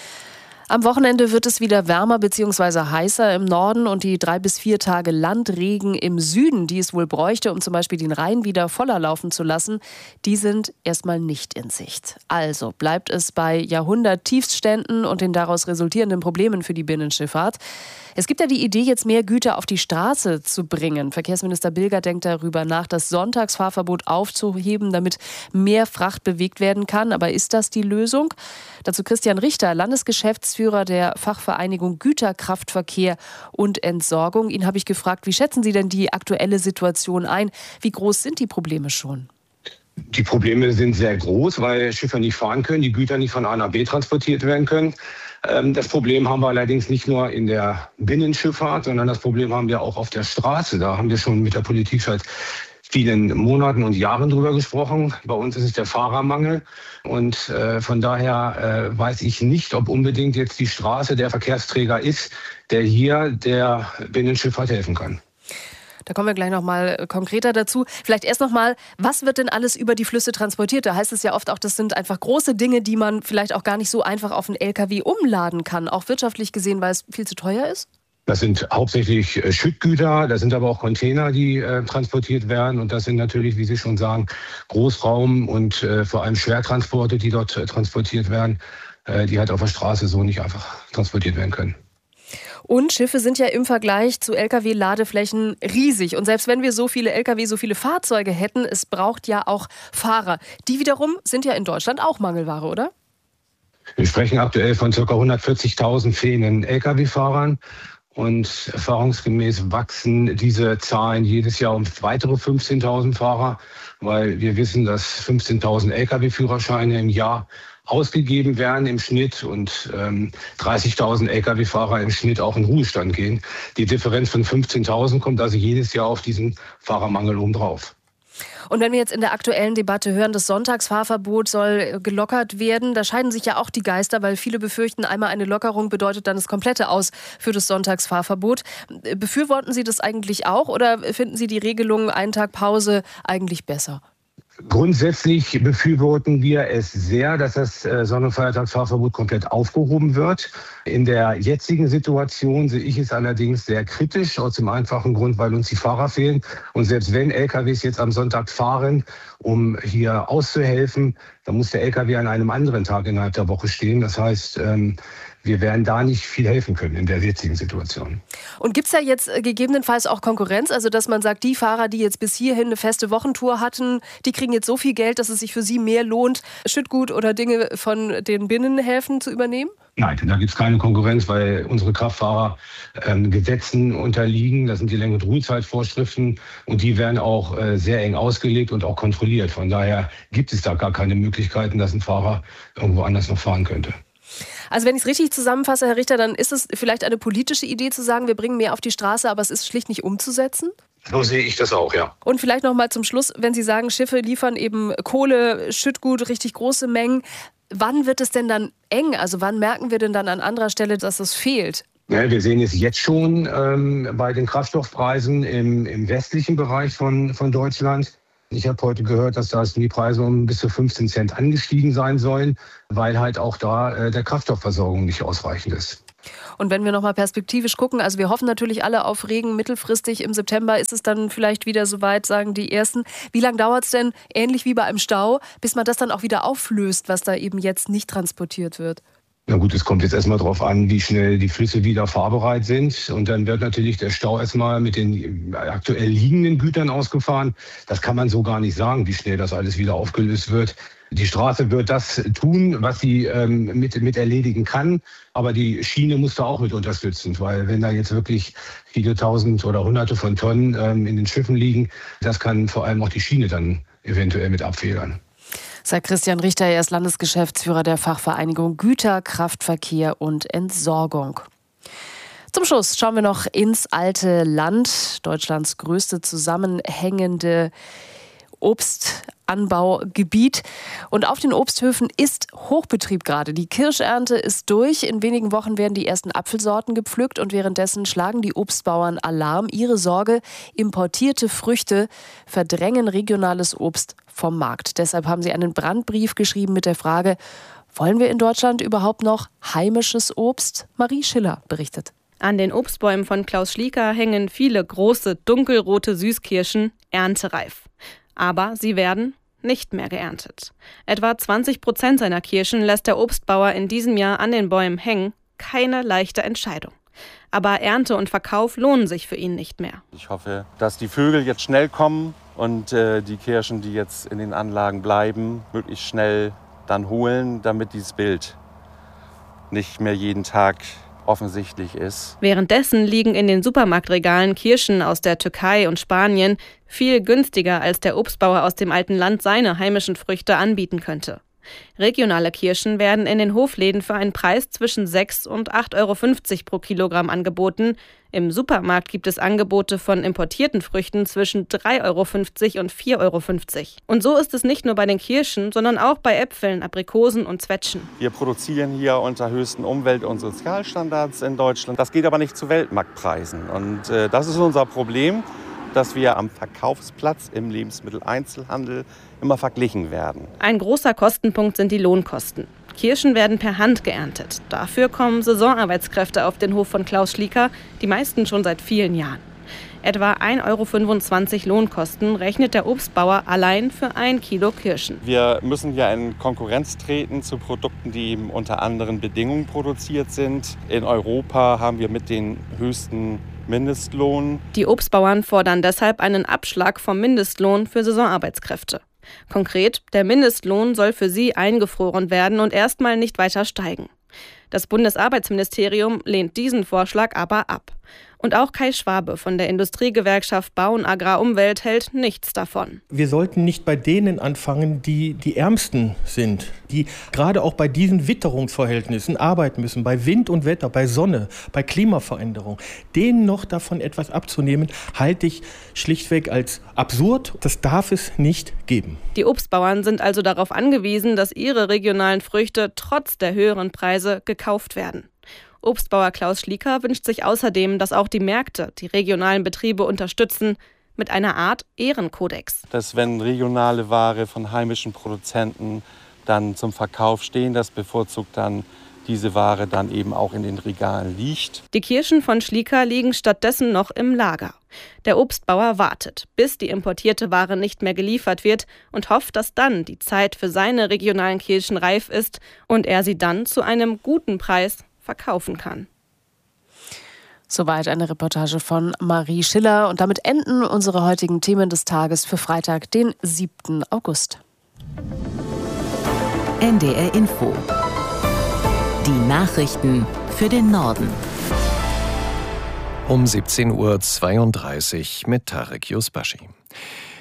Am Wochenende wird es wieder wärmer bzw. heißer im Norden und die drei bis vier Tage Landregen im Süden, die es wohl bräuchte, um zum Beispiel den Rhein wieder voller laufen zu lassen, die sind erstmal nicht in Sicht. Also bleibt es bei Jahrhundert-Tiefstständen und den daraus resultierenden Problemen für die Binnenschifffahrt. Es gibt ja die Idee, jetzt mehr Güter auf die Straße zu bringen. Verkehrsminister Bilger denkt darüber nach, das Sonntagsfahrverbot aufzuheben, damit mehr Fracht bewegt werden kann. Aber ist das die Lösung? Dazu Christian Richter, Landesgeschäftsführer der Fachvereinigung Güterkraftverkehr und Entsorgung. Ihn habe ich gefragt, wie schätzen Sie denn die aktuelle Situation ein? Wie groß sind die Probleme schon? Die Probleme sind sehr groß, weil Schiffe nicht fahren können, die Güter nicht von A nach B transportiert werden können. Das Problem haben wir allerdings nicht nur in der Binnenschifffahrt, sondern das Problem haben wir auch auf der Straße. Da haben wir schon mit der Politik seit vielen Monaten und Jahren drüber gesprochen. Bei uns ist es der Fahrermangel. Und äh, von daher äh, weiß ich nicht, ob unbedingt jetzt die Straße der Verkehrsträger ist, der hier der Binnenschifffahrt helfen kann. Da kommen wir gleich noch mal konkreter dazu. Vielleicht erst noch mal, was wird denn alles über die Flüsse transportiert? Da heißt es ja oft auch, das sind einfach große Dinge, die man vielleicht auch gar nicht so einfach auf einen L K W umladen kann. Auch wirtschaftlich gesehen, weil es viel zu teuer ist? Das sind hauptsächlich äh, Schüttgüter, das sind aber auch Container, die äh, transportiert werden. Und das sind natürlich, wie Sie schon sagen, Großraum- und äh, vor allem Schwertransporte, die dort äh, transportiert werden, äh, die halt auf der Straße so nicht einfach transportiert werden können. Und Schiffe sind ja im Vergleich zu L K W-Ladeflächen riesig. Und selbst wenn wir so viele L K W, so viele Fahrzeuge hätten, es braucht ja auch Fahrer. Die wiederum sind ja in Deutschland auch Mangelware, oder? Wir sprechen aktuell von ca. hundertvierzigtausend fehlenden L K W-Fahrern. Und erfahrungsgemäß wachsen diese Zahlen jedes Jahr um weitere fünfzehntausend Fahrer, weil wir wissen, dass fünfzehntausend L K W-Führerscheine im Jahr ausgegeben werden im Schnitt und ähm, dreißigtausend L K W-Fahrer im Schnitt auch in Ruhestand gehen. Die Differenz von fünfzehntausend kommt also jedes Jahr auf diesen Fahrermangel obendrauf. Und wenn wir jetzt in der aktuellen Debatte hören, das Sonntagsfahrverbot soll gelockert werden, da scheiden sich ja auch die Geister, weil viele befürchten, einmal eine Lockerung bedeutet dann das komplette Aus für das Sonntagsfahrverbot. Befürworten Sie das eigentlich auch oder finden Sie die Regelung einen Tag Pause eigentlich besser? Grundsätzlich befürworten wir es sehr, dass das Sonn- und Feiertagsfahrverbot komplett aufgehoben wird. In der jetzigen Situation sehe ich es allerdings sehr kritisch, aus dem einfachen Grund, weil uns die Fahrer fehlen. Und selbst wenn L K Ws jetzt am Sonntag fahren, um hier auszuhelfen, dann muss der L K W an einem anderen Tag innerhalb der Woche stehen. Das heißt, wir werden da nicht viel helfen können in der jetzigen Situation. Und gibt es da jetzt gegebenenfalls auch Konkurrenz? Also dass man sagt, die Fahrer, die jetzt bis hierhin eine feste Wochentour hatten, die kriegen jetzt so viel Geld, dass es sich für sie mehr lohnt, Schüttgut oder Dinge von den Binnenhäfen zu übernehmen? Nein, da gibt es keine Konkurrenz, weil unsere Kraftfahrer ähm, Gesetzen unterliegen. Das sind die Länge- und Ruhezeitvorschriften und die werden auch äh, sehr eng ausgelegt und auch kontrolliert. Von daher gibt es da gar keine Möglichkeiten, dass ein Fahrer irgendwo anders noch fahren könnte. Also wenn ich es richtig zusammenfasse, Herr Richter, dann ist es vielleicht eine politische Idee zu sagen, wir bringen mehr auf die Straße, aber es ist schlicht nicht umzusetzen? So sehe ich das auch, ja. Und vielleicht noch mal zum Schluss, wenn Sie sagen, Schiffe liefern eben Kohle, Schüttgut, richtig große Mengen. Wann wird es denn dann eng? Also wann merken wir denn dann an anderer Stelle, dass es fehlt? Ja, wir sehen es jetzt schon ähm, bei den Kraftstoffpreisen im, im westlichen Bereich von, von Deutschland. Ich habe heute gehört, dass da die Preise um bis zu fünfzehn Cent angestiegen sein sollen, weil halt auch da äh, der Kraftstoffversorgung nicht ausreichend ist. Und wenn wir noch mal perspektivisch gucken, also wir hoffen natürlich alle auf Regen, mittelfristig im September ist es dann vielleicht wieder soweit, sagen die Ersten. Wie lange dauert es denn, ähnlich wie bei einem Stau, bis man das dann auch wieder auflöst, was da eben jetzt nicht transportiert wird? Na gut, es kommt jetzt erstmal darauf an, wie schnell die Flüsse wieder fahrbereit sind. Und dann wird natürlich der Stau erstmal mit den aktuell liegenden Gütern ausgefahren. Das kann man so gar nicht sagen, wie schnell das alles wieder aufgelöst wird. Die Straße wird das tun, was sie ähm, mit, mit erledigen kann. Aber die Schiene muss da auch mit unterstützen. Weil wenn da jetzt wirklich viele Tausend oder Hunderte von Tonnen ähm, in den Schiffen liegen, das kann vor allem auch die Schiene dann eventuell mit abfedern. Sagt Christian Richter, er ist Landesgeschäftsführer der Fachvereinigung Güter, Kraftverkehr und Entsorgung. Zum Schluss schauen wir noch ins alte Land, Deutschlands größte zusammenhängende Obstanbaugebiet. Und auf den Obsthöfen ist Hochbetrieb gerade. Die Kirschernte ist durch. In wenigen Wochen werden die ersten Apfelsorten gepflückt und währenddessen schlagen die Obstbauern Alarm. Ihre Sorge: importierte Früchte verdrängen regionales Obst vom Markt. Deshalb haben sie einen Brandbrief geschrieben mit der Frage: Wollen wir in Deutschland überhaupt noch heimisches Obst? Marie Schiller berichtet. An den Obstbäumen von Klaus Schlieker hängen viele große, dunkelrote Süßkirschen, erntereif. Aber sie werden nicht mehr geerntet. Etwa zwanzig Prozent seiner Kirschen lässt der Obstbauer in diesem Jahr an den Bäumen hängen. Keine leichte Entscheidung. Aber Ernte und Verkauf lohnen sich für ihn nicht mehr. Ich hoffe, dass die Vögel jetzt schnell kommen und äh, die Kirschen, die jetzt in den Anlagen bleiben, möglichst schnell dann holen, damit dieses Bild nicht mehr jeden Tag offensichtlich ist. Währenddessen liegen in den Supermarktregalen Kirschen aus der Türkei und Spanien viel günstiger, als der Obstbauer aus dem alten Land seine heimischen Früchte anbieten könnte. Regionale Kirschen werden in den Hofläden für einen Preis zwischen sechs und acht Euro fünfzig pro Kilogramm angeboten. Im Supermarkt gibt es Angebote von importierten Früchten zwischen drei Euro fünfzig und vier Euro fünfzig. Und so ist es nicht nur bei den Kirschen, sondern auch bei Äpfeln, Aprikosen und Zwetschgen. Wir produzieren hier unter höchsten Umwelt- und Sozialstandards in Deutschland. Das geht aber nicht zu Weltmarktpreisen. Und äh, das ist unser Problem, dass wir am Verkaufsplatz im Lebensmitteleinzelhandel immer verglichen werden. Ein großer Kostenpunkt sind die Lohnkosten. Kirschen werden per Hand geerntet. Dafür kommen Saisonarbeitskräfte auf den Hof von Klaus Schlieker, die meisten schon seit vielen Jahren. Etwa ein Euro fünfundzwanzig Lohnkosten rechnet der Obstbauer allein für ein Kilo Kirschen. Wir müssen ja in Konkurrenz treten zu Produkten, die eben unter anderen Bedingungen produziert sind. In Europa haben wir mit den höchsten Mindestlohn. Die Obstbauern fordern deshalb einen Abschlag vom Mindestlohn für Saisonarbeitskräfte. Konkret, der Mindestlohn soll für sie eingefroren werden und erstmal nicht weiter steigen. Das Bundesarbeitsministerium lehnt diesen Vorschlag aber ab. Und auch Kai Schwabe von der Industriegewerkschaft Bau und Agrar-Umwelt hält nichts davon. Wir sollten nicht bei denen anfangen, die die Ärmsten sind, die gerade auch bei diesen Witterungsverhältnissen arbeiten müssen, bei Wind und Wetter, bei Sonne, bei Klimaveränderung. Denen noch davon etwas abzunehmen, halte ich schlichtweg als absurd. Das darf es nicht geben. Die Obstbauern sind also darauf angewiesen, dass ihre regionalen Früchte trotz der höheren Preise gekauft werden. Obstbauer Klaus Schlieker wünscht sich außerdem, dass auch die Märkte die regionalen Betriebe unterstützen mit einer Art Ehrenkodex. Dass wenn regionale Ware von heimischen Produzenten dann zum Verkauf stehen, dass bevorzugt dann diese Ware dann eben auch in den Regalen liegt. Die Kirschen von Schlieker liegen stattdessen noch im Lager. Der Obstbauer wartet, bis die importierte Ware nicht mehr geliefert wird und hofft, dass dann die Zeit für seine regionalen Kirschen reif ist und er sie dann zu einem guten Preis verkaufen kann. Soweit eine Reportage von Marie Schiller. Und damit enden unsere heutigen Themen des Tages für Freitag, den siebten August. N D R Info. Die Nachrichten für den Norden. Um siebzehn Uhr zweiunddreißig mit Tarek Yusbashi.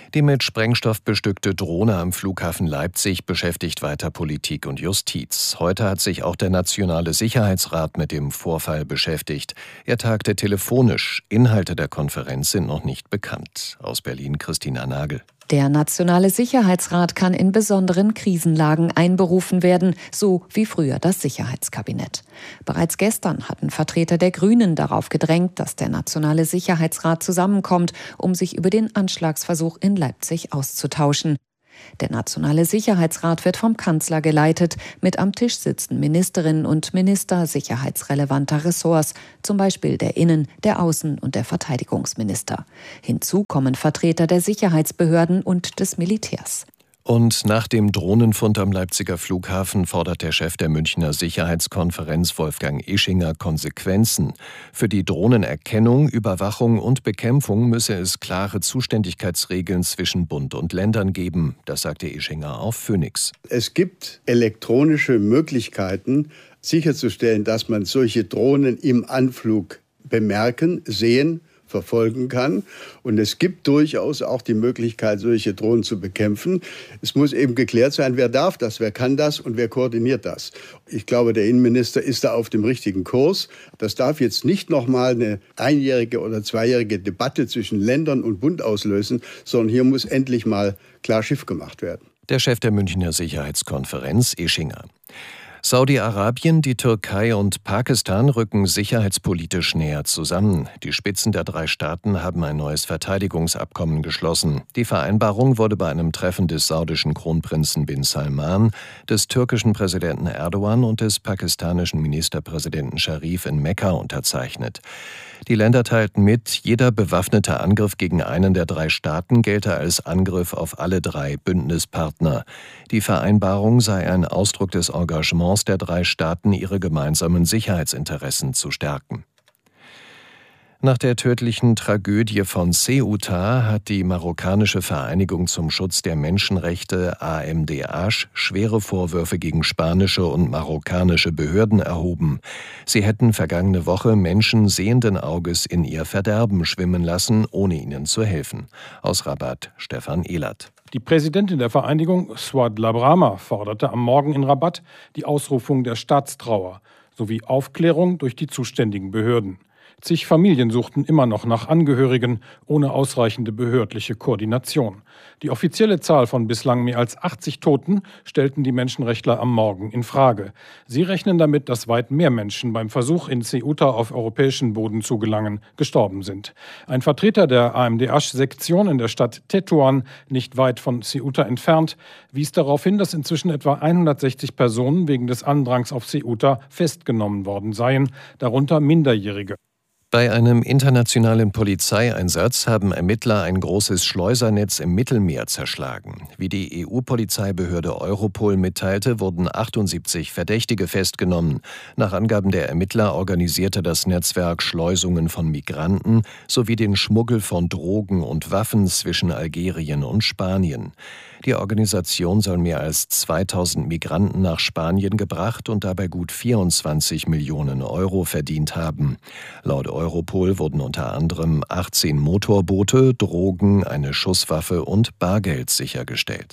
Die mit Sprengstoff bestückte Drohne am Flughafen Leipzig beschäftigt weiter Politik und Justiz. Heute hat sich auch der Nationale Sicherheitsrat mit dem Vorfall beschäftigt. Er tagte telefonisch. Inhalte der Konferenz sind noch nicht bekannt. Aus Berlin Christina Nagel. Der Nationale Sicherheitsrat kann in besonderen Krisenlagen einberufen werden, so wie früher das Sicherheitskabinett. Bereits gestern hatten Vertreter der Grünen darauf gedrängt, dass der Nationale Sicherheitsrat zusammenkommt, um sich über den Anschlagsversuch in Leipzig auszutauschen. Der Nationale Sicherheitsrat wird vom Kanzler geleitet. Mit am Tisch sitzen Ministerinnen und Minister sicherheitsrelevanter Ressorts, zum Beispiel der Innen-, der Außen- und der Verteidigungsminister. Hinzu kommen Vertreter der Sicherheitsbehörden und des Militärs. Und nach dem Drohnenfund am Leipziger Flughafen fordert der Chef der Münchner Sicherheitskonferenz Wolfgang Ischinger Konsequenzen. Für die Drohnenerkennung, Überwachung und Bekämpfung müsse es klare Zuständigkeitsregeln zwischen Bund und Ländern geben. Das sagte Ischinger auf Phoenix. Es gibt elektronische Möglichkeiten, sicherzustellen, dass man solche Drohnen im Anflug bemerken, sehen, verfolgen kann. Und es gibt durchaus auch die Möglichkeit, solche Drohnen zu bekämpfen. Es muss eben geklärt sein, wer darf das, wer kann das und wer koordiniert das. Ich glaube, der Innenminister ist da auf dem richtigen Kurs. Das darf jetzt nicht nochmal eine einjährige oder zweijährige Debatte zwischen Ländern und Bund auslösen, sondern hier muss endlich mal klar Schiff gemacht werden. Der Chef der Münchner Sicherheitskonferenz, Ischinger. Saudi-Arabien, die Türkei und Pakistan rücken sicherheitspolitisch näher zusammen. Die Spitzen der drei Staaten haben ein neues Verteidigungsabkommen geschlossen. Die Vereinbarung wurde bei einem Treffen des saudischen Kronprinzen bin Salman, des türkischen Präsidenten Erdogan und des pakistanischen Ministerpräsidenten Sharif in Mekka unterzeichnet. Die Länder teilten mit, jeder bewaffnete Angriff gegen einen der drei Staaten gelte als Angriff auf alle drei Bündnispartner. Die Vereinbarung sei ein Ausdruck des Engagements der drei Staaten, ihre gemeinsamen Sicherheitsinteressen zu stärken. Nach der tödlichen Tragödie von Ceuta hat die marokkanische Vereinigung zum Schutz der Menschenrechte A M D H schwere Vorwürfe gegen spanische und marokkanische Behörden erhoben. Sie hätten vergangene Woche Menschen sehenden Auges in ihr Verderben schwimmen lassen, ohne ihnen zu helfen. Aus Rabat Stefan Ehlert. Die Präsidentin der Vereinigung, Souad Labrama, forderte am Morgen in Rabat die Ausrufung der Staatstrauer sowie Aufklärung durch die zuständigen Behörden. Zig Familien suchten immer noch nach Angehörigen ohne ausreichende behördliche Koordination. Die offizielle Zahl von bislang mehr als achtzig Toten stellten die Menschenrechtler am Morgen in Frage. Sie rechnen damit, dass weit mehr Menschen beim Versuch, in Ceuta auf europäischen Boden zu gelangen, gestorben sind. Ein Vertreter der A M D H-Sektion in der Stadt Tetuan, nicht weit von Ceuta entfernt, wies darauf hin, dass inzwischen etwa hundertsechzig Personen wegen des Andrangs auf Ceuta festgenommen worden seien, darunter Minderjährige. Bei einem internationalen Polizeieinsatz haben Ermittler ein großes Schleusernetz im Mittelmeer zerschlagen. Wie die E U-Polizeibehörde Europol mitteilte, wurden achtundsiebzig Verdächtige festgenommen. Nach Angaben der Ermittler organisierte das Netzwerk Schleusungen von Migranten sowie den Schmuggel von Drogen und Waffen zwischen Algerien und Spanien. Die Organisation soll mehr als zweitausend Migranten nach Spanien gebracht und dabei gut vierundzwanzig Millionen Euro verdient haben. Laut Europol wurden unter anderem achtzehn Motorboote, Drogen, eine Schusswaffe und Bargeld sichergestellt.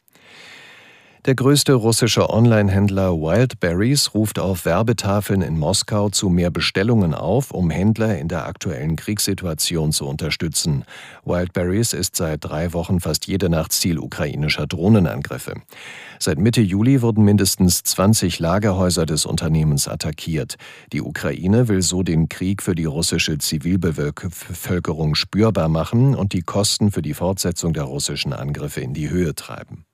Der größte russische Online-Händler Wildberries ruft auf Werbetafeln in Moskau zu mehr Bestellungen auf, um Händler in der aktuellen Kriegssituation zu unterstützen. Wildberries ist seit drei Wochen fast jede Nacht Ziel ukrainischer Drohnenangriffe. Seit Mitte Juli wurden mindestens zwanzig Lagerhäuser des Unternehmens attackiert. Die Ukraine will so den Krieg für die russische Zivilbevölkerung spürbar machen und die Kosten für die Fortsetzung der russischen Angriffe in die Höhe treiben.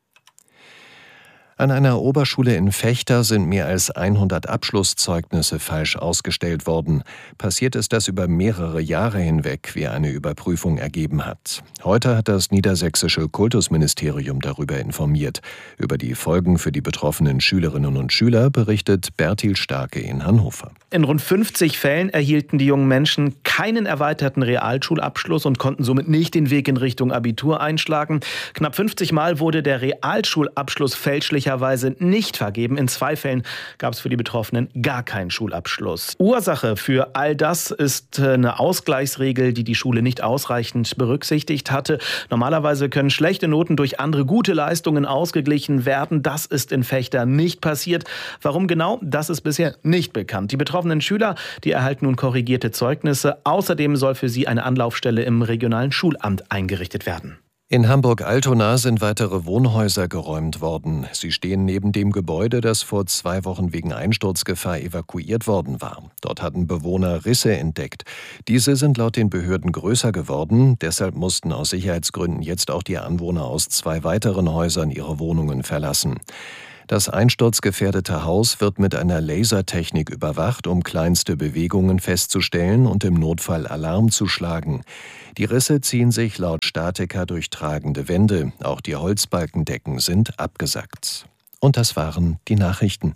An einer Oberschule in Vechta sind mehr als hundert Abschlusszeugnisse falsch ausgestellt worden. Passiert ist das über mehrere Jahre hinweg, wie eine Überprüfung ergeben hat. Heute hat das niedersächsische Kultusministerium darüber informiert. Über die Folgen für die betroffenen Schülerinnen und Schüler berichtet Bertil Starke in Hannover. In rund fünfzig Fällen erhielten die jungen Menschen keinen erweiterten Realschulabschluss und konnten somit nicht den Weg in Richtung Abitur einschlagen. Knapp fünfzig Mal wurde der Realschulabschluss fälschlicherweise fälschlicherweise nicht vergeben. In zwei Fällen gab es für die Betroffenen gar keinen Schulabschluss. Ursache für all das ist eine Ausgleichsregel, die die Schule nicht ausreichend berücksichtigt hatte. Normalerweise können schlechte Noten durch andere gute Leistungen ausgeglichen werden. Das ist in Vechta nicht passiert. Warum genau? Das ist bisher nicht bekannt. Die betroffenen Schüler, die erhalten nun korrigierte Zeugnisse. Außerdem soll für sie eine Anlaufstelle im regionalen Schulamt eingerichtet werden. In Hamburg-Altona sind weitere Wohnhäuser geräumt worden. Sie stehen neben dem Gebäude, das vor zwei Wochen wegen Einsturzgefahr evakuiert worden war. Dort hatten Bewohner Risse entdeckt. Diese sind laut den Behörden größer geworden. Deshalb mussten aus Sicherheitsgründen jetzt auch die Anwohner aus zwei weiteren Häusern ihre Wohnungen verlassen. Das einsturzgefährdete Haus wird mit einer Lasertechnik überwacht, um kleinste Bewegungen festzustellen und im Notfall Alarm zu schlagen. Die Risse ziehen sich laut Statiker durch tragende Wände. Auch die Holzbalkendecken sind abgesackt. Und das waren die Nachrichten.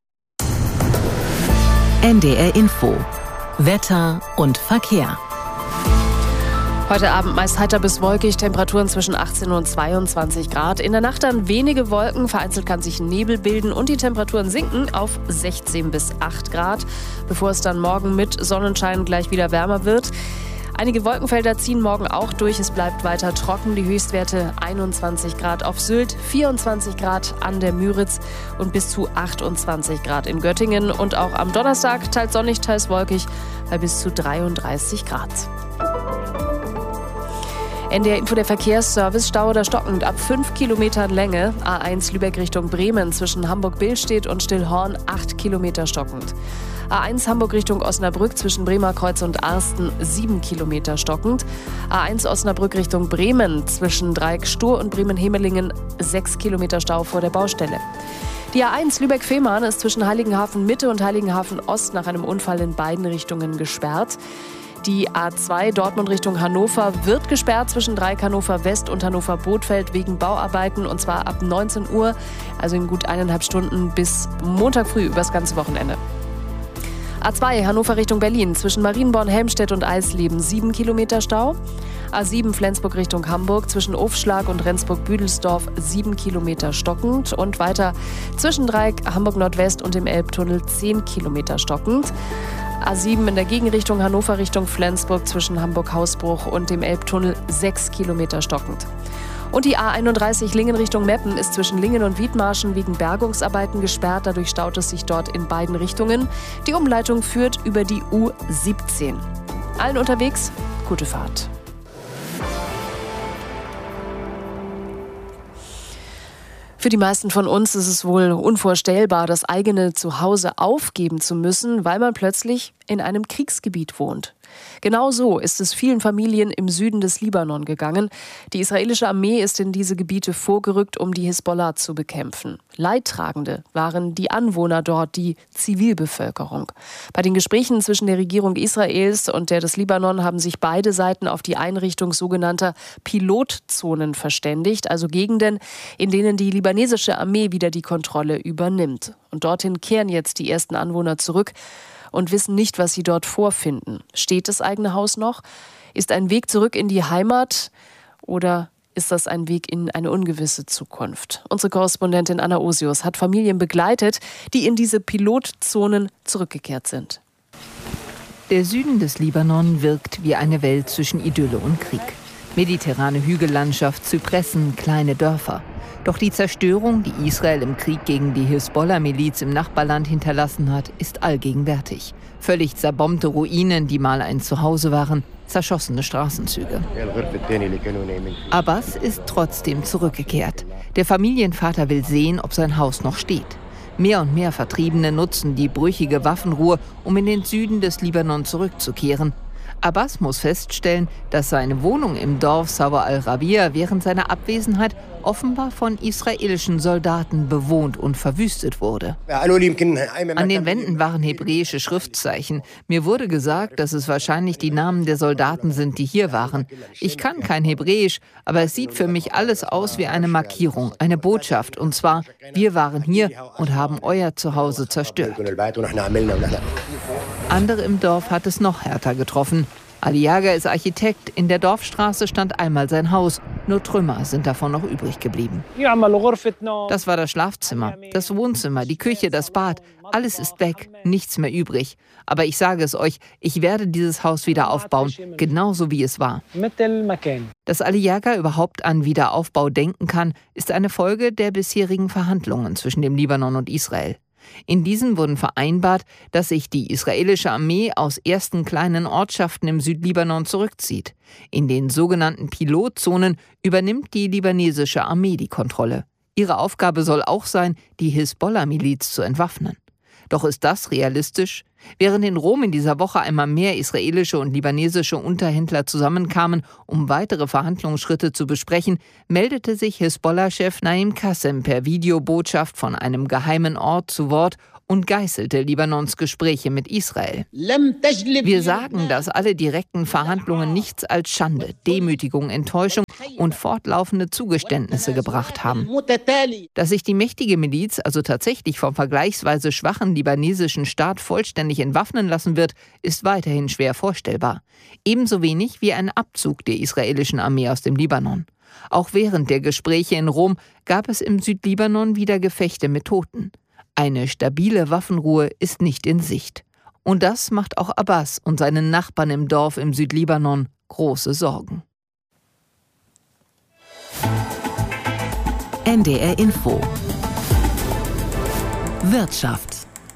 N D R Info. Wetter und Verkehr. Heute Abend meist heiter bis wolkig, Temperaturen zwischen achtzehn und zweiundzwanzig Grad. In der Nacht dann wenige Wolken, vereinzelt kann sich Nebel bilden und die Temperaturen sinken auf sechzehn bis acht Grad, bevor es dann morgen mit Sonnenschein gleich wieder wärmer wird. Einige Wolkenfelder ziehen morgen auch durch, es bleibt weiter trocken. Die Höchstwerte einundzwanzig Grad auf Sylt, vierundzwanzig Grad an der Müritz und bis zu achtundzwanzig Grad in Göttingen. Und auch am Donnerstag teils sonnig, teils wolkig bei bis zu dreiunddreißig Grad. N D R Info, der Verkehrsservice, Stau oder stockend ab fünf Kilometern Länge. A eins Lübeck Richtung Bremen zwischen Hamburg-Billstedt und Stillhorn acht Kilometer stockend. A eins Hamburg Richtung Osnabrück zwischen Bremerkreuz und Arsten sieben Kilometer stockend. A eins Osnabrück Richtung Bremen zwischen Dreieck-Stur und Bremen-Hemelingen sechs Kilometer Stau vor der Baustelle. Die A eins Lübeck-Fehmarn ist zwischen Heiligenhafen Mitte und Heiligenhafen Ost nach einem Unfall in beiden Richtungen gesperrt. Die A zwei Dortmund Richtung Hannover wird gesperrt zwischen Dreieck Hannover West und Hannover Bothfeld wegen Bauarbeiten und zwar ab neunzehn Uhr, also in gut eineinhalb Stunden bis Montag früh übers ganze Wochenende. A zwei Hannover Richtung Berlin zwischen Marienborn, Helmstedt und Eisleben sieben Kilometer Stau. A sieben Flensburg Richtung Hamburg zwischen Ofschlag und Rendsburg-Büdelsdorf sieben Kilometer stockend und weiter zwischen Dreieck Hamburg Nordwest und dem Elbtunnel zehn Kilometer stockend. A sieben in der Gegenrichtung Hannover Richtung Flensburg zwischen Hamburg-Hausbruch und dem Elbtunnel sechs Kilometer stockend. Und die A einunddreißig Lingen Richtung Meppen ist zwischen Lingen und Wiedmarschen wegen Bergungsarbeiten gesperrt. Dadurch staut es sich dort in beiden Richtungen. Die Umleitung führt über die U siebzehn. Allen unterwegs, gute Fahrt. Für die meisten von uns ist es wohl unvorstellbar, das eigene Zuhause aufgeben zu müssen, weil man plötzlich in einem Kriegsgebiet wohnt. Genau so ist es vielen Familien im Süden des Libanon gegangen. Die israelische Armee ist in diese Gebiete vorgerückt, um die Hisbollah zu bekämpfen. Leidtragende waren die Anwohner dort, die Zivilbevölkerung. Bei den Gesprächen zwischen der Regierung Israels und der des Libanon haben sich beide Seiten auf die Einrichtung sogenannter Pilotzonen verständigt, also Gegenden, in denen die libanesische Armee wieder die Kontrolle übernimmt. Und dorthin kehren jetzt die ersten Anwohner zurück und wissen nicht, was sie dort vorfinden. Steht das eigene Haus noch? Ist ein Weg zurück in die Heimat oder ist das ein Weg in eine ungewisse Zukunft? Unsere Korrespondentin Anna Osius hat Familien begleitet, die in diese Pilotzonen zurückgekehrt sind. Der Süden des Libanon wirkt wie eine Welt zwischen Idylle und Krieg. Mediterrane Hügellandschaft, Zypressen, kleine Dörfer. Doch die Zerstörung, die Israel im Krieg gegen die Hisbollah-Miliz im Nachbarland hinterlassen hat, ist allgegenwärtig. Völlig zerbombte Ruinen, die mal ein Zuhause waren, zerschossene Straßenzüge. Abbas ist trotzdem zurückgekehrt. Der Familienvater will sehen, ob sein Haus noch steht. Mehr und mehr Vertriebene nutzen die brüchige Waffenruhe, um in den Süden des Libanon zurückzukehren. Abbas muss feststellen, dass seine Wohnung im Dorf Sawa al-Rabia während seiner Abwesenheit offenbar von israelischen Soldaten bewohnt und verwüstet wurde. An den Wänden waren hebräische Schriftzeichen. Mir wurde gesagt, dass es wahrscheinlich die Namen der Soldaten sind, die hier waren. Ich kann kein Hebräisch, aber es sieht für mich alles aus wie eine Markierung, eine Botschaft. Und zwar, wir waren hier und haben euer Zuhause zerstört. Andere im Dorf hat es noch härter getroffen. Ali Jager ist Architekt. In der Dorfstraße stand einmal sein Haus. Nur Trümmer sind davon noch übrig geblieben. Das war das Schlafzimmer, das Wohnzimmer, die Küche, das Bad. Alles ist weg, nichts mehr übrig. Aber ich sage es euch, ich werde dieses Haus wieder aufbauen, genauso wie es war. Dass Aliaga überhaupt an Wiederaufbau denken kann, ist eine Folge der bisherigen Verhandlungen zwischen dem Libanon und Israel. In diesen wurden vereinbart, dass sich die israelische Armee aus ersten kleinen Ortschaften im Südlibanon zurückzieht. In den sogenannten Pilotzonen übernimmt die libanesische Armee die Kontrolle. Ihre Aufgabe soll auch sein, die Hisbollah-Miliz zu entwaffnen. Doch ist das realistisch? Während in Rom in dieser Woche einmal mehr israelische und libanesische Unterhändler zusammenkamen, um weitere Verhandlungsschritte zu besprechen, meldete sich Hisbollah-Chef Naim Qassem per Videobotschaft von einem geheimen Ort zu Wort und geißelte Libanons Gespräche mit Israel. Wir sagen, dass alle direkten Verhandlungen nichts als Schande, Demütigung, Enttäuschung und fortlaufende Zugeständnisse gebracht haben. Dass sich die mächtige Miliz also tatsächlich vom vergleichsweise schwachen libanesischen Staat vollständig entwaffnen lassen wird, ist weiterhin schwer vorstellbar. Ebenso wenig wie ein Abzug der israelischen Armee aus dem Libanon. Auch während der Gespräche in Rom gab es im Südlibanon wieder Gefechte mit Toten. Eine stabile Waffenruhe ist nicht in Sicht. Und das macht auch Abbas und seinen Nachbarn im Dorf im Südlibanon große Sorgen. N D R Info Wirtschaft.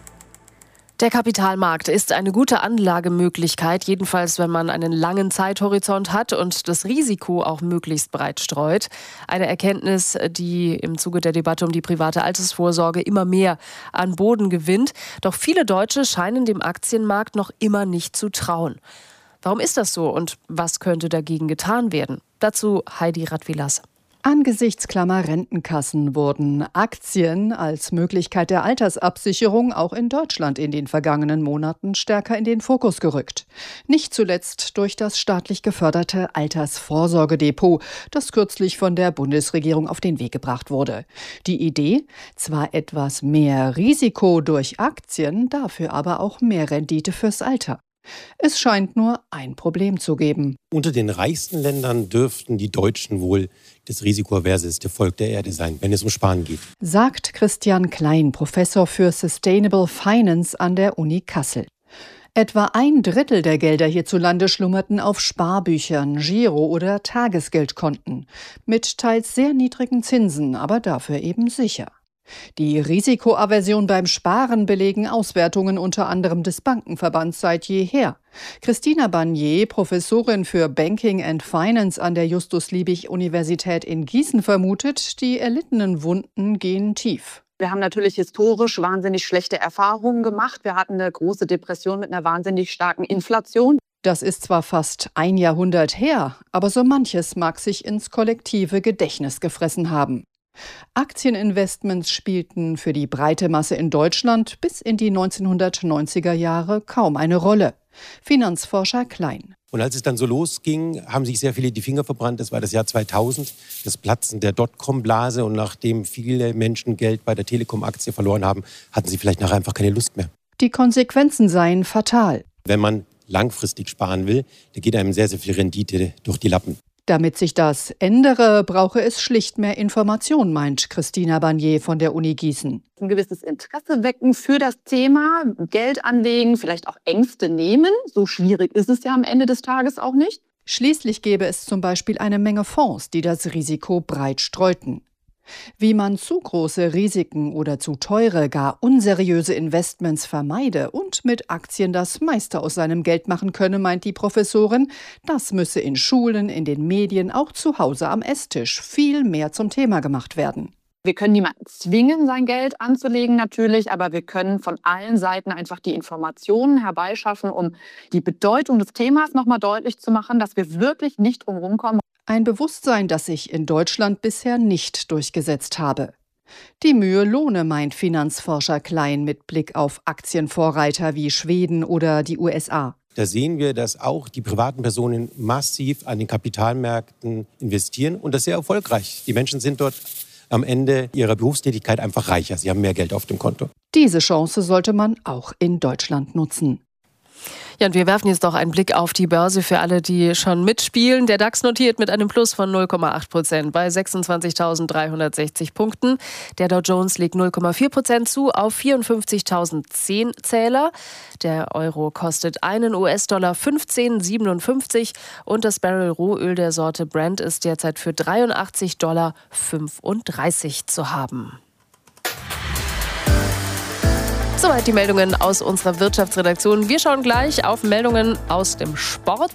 Der Kapitalmarkt ist eine gute Anlagemöglichkeit, jedenfalls wenn man einen langen Zeithorizont hat und das Risiko auch möglichst breit streut. Eine Erkenntnis, die im Zuge der Debatte um die private Altersvorsorge immer mehr an Boden gewinnt. Doch viele Deutsche scheinen dem Aktienmarkt noch immer nicht zu trauen. Warum ist das so und was könnte dagegen getan werden? Dazu Heidi Radwilas. Angesichts klammer Rentenkassen wurden Aktien als Möglichkeit der Altersabsicherung auch in Deutschland in den vergangenen Monaten stärker in den Fokus gerückt. Nicht zuletzt durch das staatlich geförderte Altersvorsorgedepot, das kürzlich von der Bundesregierung auf den Weg gebracht wurde. Die Idee? Zwar etwas mehr Risiko durch Aktien, dafür aber auch mehr Rendite fürs Alter. Es scheint nur ein Problem zu geben. Unter den reichsten Ländern dürften die Deutschen wohl das risikoaverseste Volk der Erde sein, wenn es um Sparen geht. Sagt Christian Klein, Professor für Sustainable Finance an der Uni Kassel. Etwa ein Drittel der Gelder hierzulande schlummerten auf Sparbüchern, Giro- oder Tagesgeldkonten. Mit teils sehr niedrigen Zinsen, aber dafür eben sicher. Die Risikoaversion beim Sparen belegen Auswertungen unter anderem des Bankenverbands seit jeher. Christina Barnier, Professorin für Banking and Finance an der Justus-Liebig-Universität in Gießen, vermutet, die erlittenen Wunden gehen tief. Wir haben natürlich historisch wahnsinnig schlechte Erfahrungen gemacht. Wir hatten eine große Depression mit einer wahnsinnig starken Inflation. Das ist zwar fast ein Jahrhundert her, aber so manches mag sich ins kollektive Gedächtnis gefressen haben. Aktieninvestments spielten für die breite Masse in Deutschland bis in die neunzehnhundertneunziger Jahre kaum eine Rolle. Finanzforscher Klein. Und als es dann so losging, haben sich sehr viele die Finger verbrannt. Das war das Jahr zweitausend, das Platzen der Dotcom-Blase. Und nachdem viele Menschen Geld bei der Telekom-Aktie verloren haben, hatten sie vielleicht nachher einfach keine Lust mehr. Die Konsequenzen seien fatal. Wenn man langfristig sparen will, da geht einem sehr, sehr viel Rendite durch die Lappen. Damit sich das ändere, brauche es schlicht mehr Information, meint Christina Barnier von der Uni Gießen. Ein gewisses Interesse wecken für das Thema, Geld anlegen, vielleicht auch Ängste nehmen. So schwierig ist es ja am Ende des Tages auch nicht. Schließlich gäbe es zum Beispiel eine Menge Fonds, die das Risiko breit streuten. Wie man zu große Risiken oder zu teure, gar unseriöse Investments vermeide und mit Aktien das meiste aus seinem Geld machen könne, meint die Professorin, das müsse in Schulen, in den Medien, auch zu Hause am Esstisch viel mehr zum Thema gemacht werden. Wir können niemanden zwingen, sein Geld anzulegen natürlich, aber wir können von allen Seiten einfach die Informationen herbeischaffen, um die Bedeutung des Themas nochmal deutlich zu machen, dass wir wirklich nicht drum rumkommen. Ein Bewusstsein, das sich in Deutschland bisher nicht durchgesetzt habe. Die Mühe lohne, meint Finanzforscher Klein mit Blick auf Aktienvorreiter wie Schweden oder die U S A. Da sehen wir, dass auch die privaten Personen massiv an den Kapitalmärkten investieren und das sehr erfolgreich. Die Menschen sind dort am Ende ihrer Berufstätigkeit einfach reicher. Sie haben mehr Geld auf dem Konto. Diese Chance sollte man auch in Deutschland nutzen. Ja, und wir werfen jetzt doch einen Blick auf die Börse für alle, die schon mitspielen. Der DAX notiert mit einem Plus von null Komma acht Prozent bei sechsundzwanzigtausenddreihundertsechzig Punkten. Der Dow Jones legt null Komma vier Prozent zu auf vierundfünfzigtausendzehn Zähler. Der Euro kostet einen U S-Dollar fünfzehn Komma siebenundfünfzig und das Barrel Rohöl der Sorte Brent ist derzeit für dreiundachtzig Komma fünfunddreißig Dollar zu haben. Soweit die Meldungen aus unserer Wirtschaftsredaktion. Wir schauen gleich auf Meldungen aus dem Sport.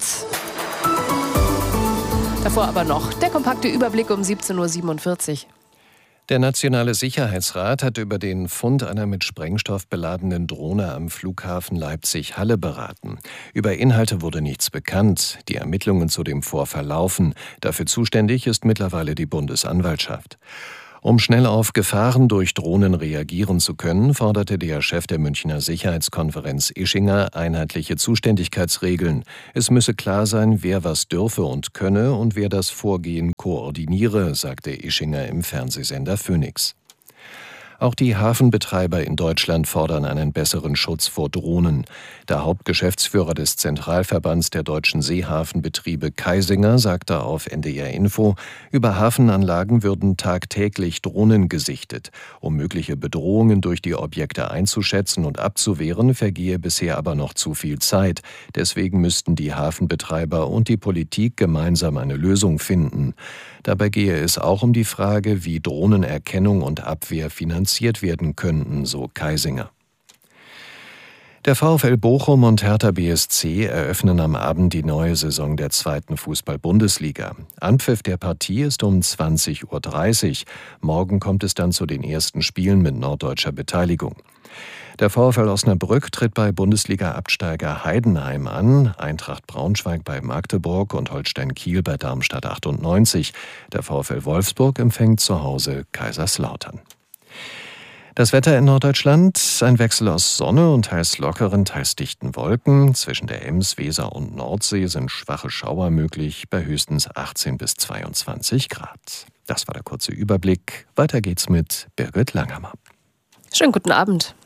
Davor aber noch der kompakte Überblick um siebzehn Uhr siebenundvierzig. Der Nationale Sicherheitsrat hat über den Fund einer mit Sprengstoff beladenen Drohne am Flughafen Leipzig-Halle beraten. Über Inhalte wurde nichts bekannt. Die Ermittlungen zu dem Vorfall laufen. Dafür zuständig ist mittlerweile die Bundesanwaltschaft. Um schnell auf Gefahren durch Drohnen reagieren zu können, forderte der Chef der Münchner Sicherheitskonferenz Ischinger einheitliche Zuständigkeitsregeln. Es müsse klar sein, wer was dürfe und könne und wer das Vorgehen koordiniere, sagte Ischinger im Fernsehsender Phoenix. Auch die Hafenbetreiber in Deutschland fordern einen besseren Schutz vor Drohnen. Der Hauptgeschäftsführer des Zentralverbands der deutschen Seehafenbetriebe Kaisinger sagte auf N D R Info, über Hafenanlagen würden tagtäglich Drohnen gesichtet. Um mögliche Bedrohungen durch die Objekte einzuschätzen und abzuwehren, vergehe bisher aber noch zu viel Zeit. Deswegen müssten die Hafenbetreiber und die Politik gemeinsam eine Lösung finden. Dabei gehe es auch um die Frage, wie Drohnenerkennung und Abwehr finanziert werden könnten, so Kaisinger. Der VfL Bochum und Hertha B S C eröffnen am Abend die neue Saison der zweiten Fußball-Bundesliga. Anpfiff der Partie ist um zwanzig Uhr dreißig. Morgen kommt es dann zu den ersten Spielen mit norddeutscher Beteiligung. Der VfL Osnabrück tritt bei Bundesliga-Absteiger Heidenheim an, Eintracht Braunschweig bei Magdeburg und Holstein Kiel bei Darmstadt achtundneunzig. Der VfL Wolfsburg empfängt zu Hause Kaiserslautern. Das Wetter in Norddeutschland, ein Wechsel aus Sonne und teils lockeren, teils dichten Wolken. Zwischen der Ems, Weser und Nordsee sind schwache Schauer möglich bei höchstens achtzehn bis zweiundzwanzig Grad. Das war der kurze Überblick. Weiter geht's mit Birgit Langhammer. Schönen guten Abend.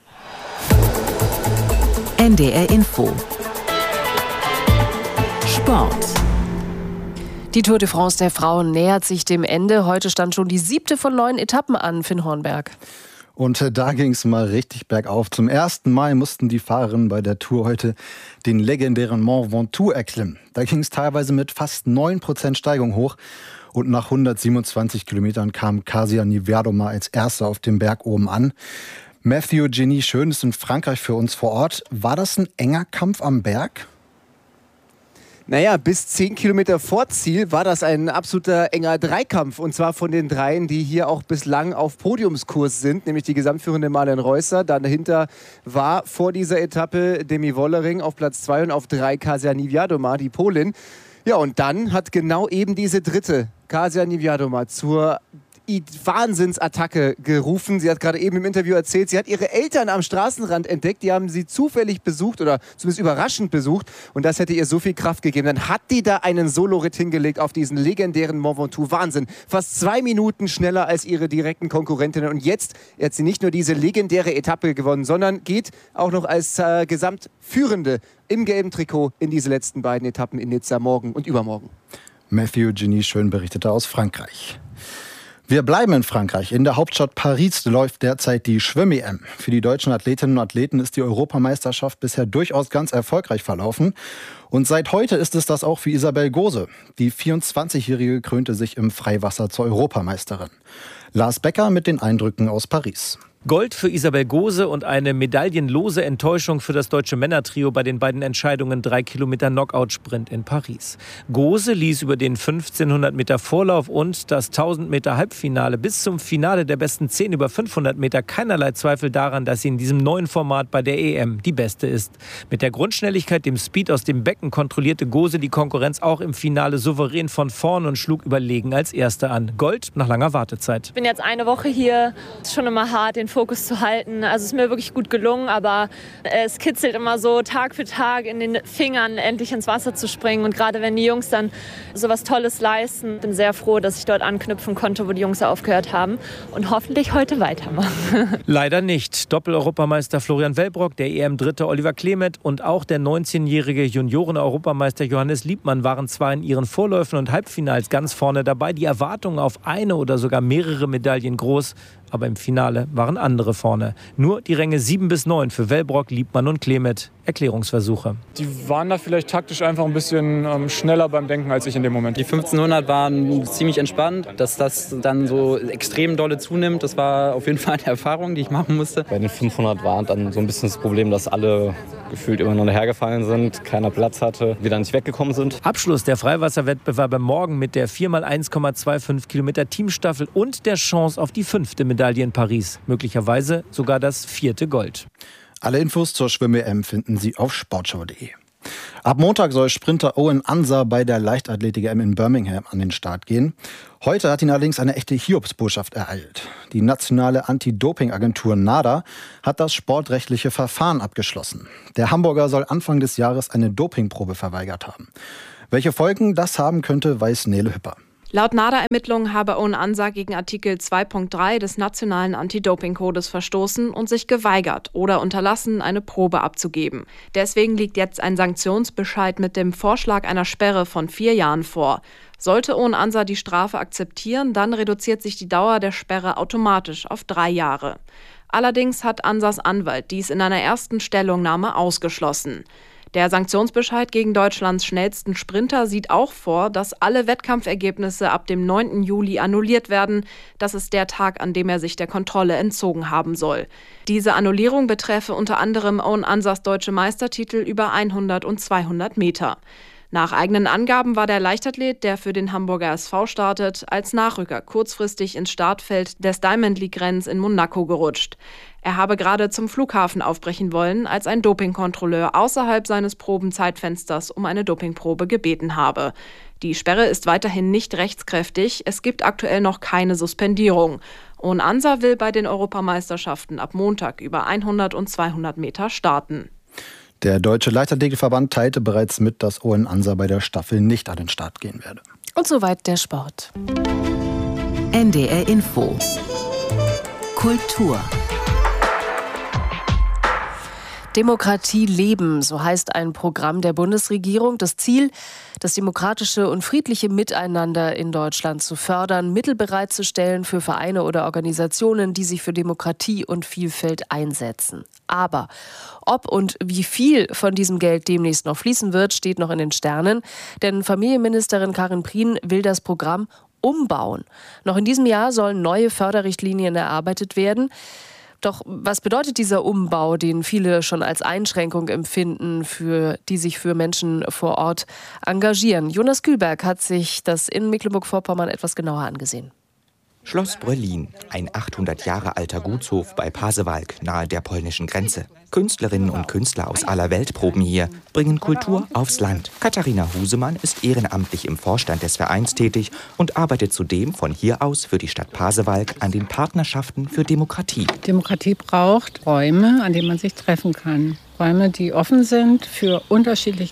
N D R Info. Sport. Die Tour de France der Frauen nähert sich dem Ende. Heute stand schon die siebte von neun Etappen an, Finn Hornberg. Und da ging es mal richtig bergauf. Zum ersten Mal mussten die Fahrerinnen bei der Tour heute den legendären Mont Ventoux erklimmen. Da ging es teilweise mit fast neun Prozent Steigung hoch. Und nach hundertsiebenundzwanzig Kilometern kam Kasia Niewiadoma als Erster auf dem Berg oben an. Matthew Genie Schön ist in Frankreich für uns vor Ort. War das ein enger Kampf am Berg? Naja, bis zehn Kilometer vor Ziel war das ein absoluter enger Dreikampf. Und zwar von den dreien, die hier auch bislang auf Podiumskurs sind. Nämlich die gesamtführende Marlen Reusser. Dann dahinter war vor dieser Etappe Demi Wollering auf Platz zwei und auf drei Kasia Niewiadoma, die Polin. Ja, und dann hat genau eben diese dritte, Kasia Niewiadoma, zur Wahnsinnsattacke gerufen. Sie hat gerade eben im Interview erzählt, sie hat ihre Eltern am Straßenrand entdeckt. Die haben sie zufällig besucht oder zumindest überraschend besucht. Und das hätte ihr so viel Kraft gegeben. Dann hat die da einen Solo-Ritt hingelegt auf diesen legendären Mont Ventoux. Wahnsinn. Fast zwei Minuten schneller als ihre direkten Konkurrentinnen. Und jetzt hat sie nicht nur diese legendäre Etappe gewonnen, sondern geht auch noch als äh, Gesamtführende im gelben Trikot in diese letzten beiden Etappen in Nizza morgen und übermorgen. Matthew Genie Schön berichtete aus Frankreich. Wir bleiben in Frankreich. In der Hauptstadt Paris läuft derzeit die Schwimm-E M. Für die deutschen Athletinnen und Athleten ist die Europameisterschaft bisher durchaus ganz erfolgreich verlaufen. Und seit heute ist es das auch für Isabel Gose. Die vierundzwanzigjährige krönte sich im Freiwasser zur Europameisterin. Lars Becker mit den Eindrücken aus Paris. Gold für Isabel Gose und eine medaillenlose Enttäuschung für das deutsche Männertrio bei den beiden Entscheidungen drei Kilometer Knockout-Sprint in Paris. Gose ließ über den fünfzehnhundert Meter Vorlauf und das tausend Meter Halbfinale bis zum Finale der besten zehn über fünfhundert Meter keinerlei Zweifel daran, dass sie in diesem neuen Format bei der E M die Beste ist. Mit der Grundschnelligkeit, dem Speed aus dem Becken Becken kontrollierte Gose die Konkurrenz auch im Finale souverän von vorn und schlug überlegen als Erste an. Gold nach langer Wartezeit. Ich bin jetzt eine Woche hier. Es ist schon immer hart, den Fokus zu halten. Also es ist mir wirklich gut gelungen, aber es kitzelt immer so Tag für Tag in den Fingern, endlich ins Wasser zu springen. Und gerade wenn die Jungs dann so was Tolles leisten, bin sehr froh, dass ich dort anknüpfen konnte, wo die Jungs aufgehört haben und hoffentlich heute weitermachen. Leider nicht. Doppel-Europameister Florian Wellbrock, der E M-Dritte Oliver Klemet und auch der neunzehnjährige Junioren-Europameister Johannes Liebmann waren zwar in ihren Vorläufen und Halbfinals ganz vorne dabei. Die Erwartungen auf eine oder sogar mehrere Medaillen groß. Aber im Finale waren andere vorne. Nur die Ränge sieben bis neun für Wellbrock, Liebmann und Klemet. Erklärungsversuche. Die waren da vielleicht taktisch einfach ein bisschen ähm, schneller beim Denken als ich in dem Moment. Die fünfzehnhundert waren ziemlich entspannt. Dass das dann so extrem dolle zunimmt, das war auf jeden Fall eine Erfahrung, die ich machen musste. Bei den fünfhundert war dann so ein bisschen das Problem, dass alle gefühlt immer noch hergefallen sind, keiner Platz hatte, wieder nicht weggekommen sind. Abschluss der Freiwasserwettbewerbe morgen mit der vier mal eins Komma fünfundzwanzig Kilometer Teamstaffel und der Chance auf die fünfte Medaille in Paris. Möglicherweise sogar das vierte Gold. Alle Infos zur Schwimm-E M finden Sie auf sportschau punkt de. Ab Montag soll Sprinter Owen Ansah bei der Leichtathletik-E M in Birmingham an den Start gehen. Heute hat ihn allerdings eine echte Hiobsbotschaft ereilt. Die nationale Anti-Doping-Agentur NADA hat das sportrechtliche Verfahren abgeschlossen. Der Hamburger soll Anfang des Jahres eine Dopingprobe verweigert haben. Welche Folgen das haben könnte, weiß Nele Hüpper. Laut NADA-Ermittlungen habe Owen Ansah gegen Artikel zwei Punkt drei des nationalen Anti-Doping-Kodes verstoßen und sich geweigert oder unterlassen, eine Probe abzugeben. Deswegen liegt jetzt ein Sanktionsbescheid mit dem Vorschlag einer Sperre von vier Jahren vor. Sollte Owen Ansah die Strafe akzeptieren, dann reduziert sich die Dauer der Sperre automatisch auf drei Jahre. Allerdings hat Ansahs Anwalt dies in einer ersten Stellungnahme ausgeschlossen. Der Sanktionsbescheid gegen Deutschlands schnellsten Sprinter sieht auch vor, dass alle Wettkampfergebnisse ab dem neunten Juli annulliert werden. Das ist der Tag, an dem er sich der Kontrolle entzogen haben soll. Diese Annullierung betreffe unter anderem Owen Ansahs deutsche Meistertitel über hundert und zweihundert Meter. Nach eigenen Angaben war der Leichtathlet, der für den Hamburger S V startet, als Nachrücker kurzfristig ins Startfeld des Diamond League-Rennens in Monaco gerutscht. Er habe gerade zum Flughafen aufbrechen wollen, als ein Dopingkontrolleur außerhalb seines Probenzeitfensters um eine Dopingprobe gebeten habe. Die Sperre ist weiterhin nicht rechtskräftig, es gibt aktuell noch keine Suspendierung. Owen Ansah will bei den Europameisterschaften ab Montag über hundert und zweihundert Meter starten. Der Deutsche Leichtathletikverband teilte bereits mit, dass Owen Ansah bei der Staffel nicht an den Start gehen werde. Und soweit der Sport. N D R Info. Kultur. Demokratie leben, so heißt ein Programm der Bundesregierung. Das Ziel, das demokratische und friedliche Miteinander in Deutschland zu fördern, Mittel bereitzustellen für Vereine oder Organisationen, die sich für Demokratie und Vielfalt einsetzen. Aber ob und wie viel von diesem Geld demnächst noch fließen wird, steht noch in den Sternen. Denn Familienministerin Karin Prien will das Programm umbauen. Noch in diesem Jahr sollen neue Förderrichtlinien erarbeitet werden. Doch was bedeutet dieser Umbau, den viele schon als Einschränkung empfinden, für die sich für Menschen vor Ort engagieren? Jonas Kühlberg hat sich das in Mecklenburg-Vorpommern etwas genauer angesehen. Schloss Bröllin, ein achthundert Jahre alter Gutshof bei Pasewalk nahe der polnischen Grenze. Künstlerinnen und Künstler aus aller Welt proben hier, bringen Kultur aufs Land. Katharina Husemann ist ehrenamtlich im Vorstand des Vereins tätig und arbeitet zudem von hier aus für die Stadt Pasewalk an den Partnerschaften für Demokratie. Demokratie braucht Räume, an denen man sich treffen kann. Räume, die offen sind für unterschiedliche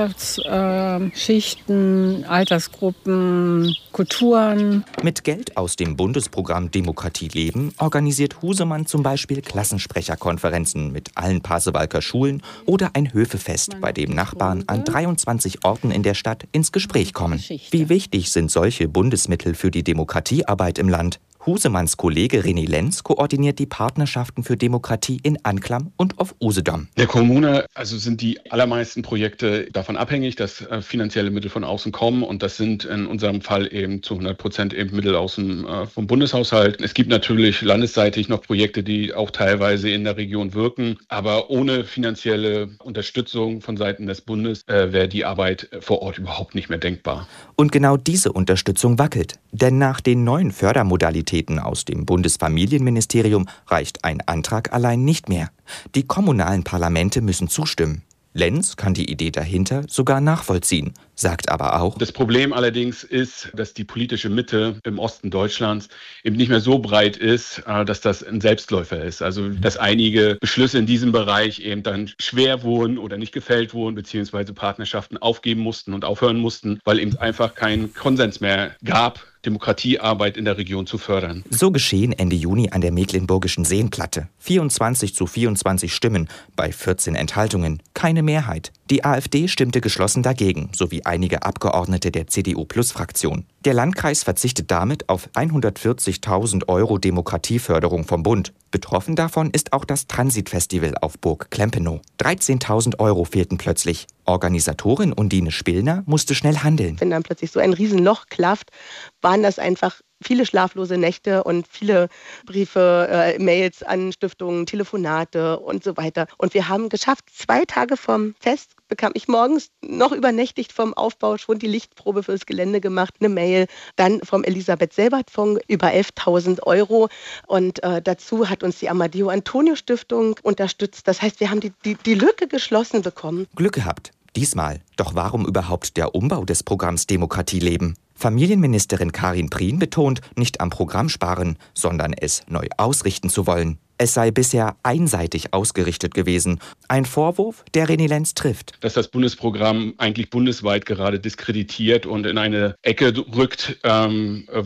Gesellschaftsschichten, Altersgruppen, Kulturen. Mit Geld aus dem Bundesprogramm Demokratie leben organisiert Husemann zum Beispiel Klassensprecherkonferenzen mit allen Pasewalker Schulen oder ein Höfefest, bei dem Nachbarn an dreiundzwanzig Orten in der Stadt ins Gespräch kommen. Wie wichtig sind solche Bundesmittel für die Demokratiearbeit im Land? Husemanns Kollege René Lenz koordiniert die Partnerschaften für Demokratie in Anklam und auf Usedom. Der Kommune also sind die allermeisten Projekte davon abhängig, dass äh, finanzielle Mittel von außen kommen, und das sind in unserem Fall eben zu hundert Prozent eben Mittel aus dem, äh, vom Bundeshaushalt. Es gibt natürlich landesseitig noch Projekte, die auch teilweise in der Region wirken, aber ohne finanzielle Unterstützung von Seiten des Bundes äh, wäre die Arbeit vor Ort überhaupt nicht mehr denkbar. Und genau diese Unterstützung wackelt, denn nach den neuen Fördermodalitäten aus dem Bundesfamilienministerium reicht ein Antrag allein nicht mehr. Die kommunalen Parlamente müssen zustimmen. Lenz kann die Idee dahinter sogar nachvollziehen, sagt aber auch: Das Problem allerdings ist, dass die politische Mitte im Osten Deutschlands eben nicht mehr so breit ist, dass das ein Selbstläufer ist. Also dass einige Beschlüsse in diesem Bereich eben dann schwer wurden oder nicht gefällt wurden, beziehungsweise Partnerschaften aufgeben mussten und aufhören mussten, weil eben einfach keinen Konsens mehr gab, Demokratiearbeit in der Region zu fördern. So geschehen Ende Juni an der Mecklenburgischen Seenplatte. vierundzwanzig zu vierundzwanzig Stimmen bei vierzehn Enthaltungen. Keine Mehrheit. Die AfD stimmte geschlossen dagegen, sowie einige Abgeordnete der C D U-Plus-Fraktion. Der Landkreis verzichtet damit auf hundertvierzigtausend Euro Demokratieförderung vom Bund. Betroffen davon ist auch das Transitfestival auf Burg Klempenow. dreizehntausend Euro fehlten plötzlich. Organisatorin Undine Spillner musste schnell handeln. Wenn dann plötzlich so ein Riesenloch klafft, waren das einfach viele schlaflose Nächte und viele Briefe, äh, Mails an Stiftungen, Telefonate und so weiter. Und wir haben geschafft, zwei Tage vorm Fest bekam ich morgens noch übernächtigt vom Aufbau schon die Lichtprobe fürs Gelände gemacht, eine Mail, dann vom Elisabeth-Selbert-Fonds über elftausend Euro und äh, dazu hat uns die Amadeo-Antonio-Stiftung unterstützt. Das heißt, wir haben die, die, die Lücke geschlossen bekommen. Glück gehabt. Diesmal. Doch warum überhaupt der Umbau des Programms Demokratie leben? Familienministerin Karin Prien betont, nicht am Programm sparen, sondern es neu ausrichten zu wollen. Es sei bisher einseitig ausgerichtet gewesen. Ein Vorwurf, der René Lenz trifft. Dass das Bundesprogramm eigentlich bundesweit gerade diskreditiert und in eine Ecke rückt, ähm,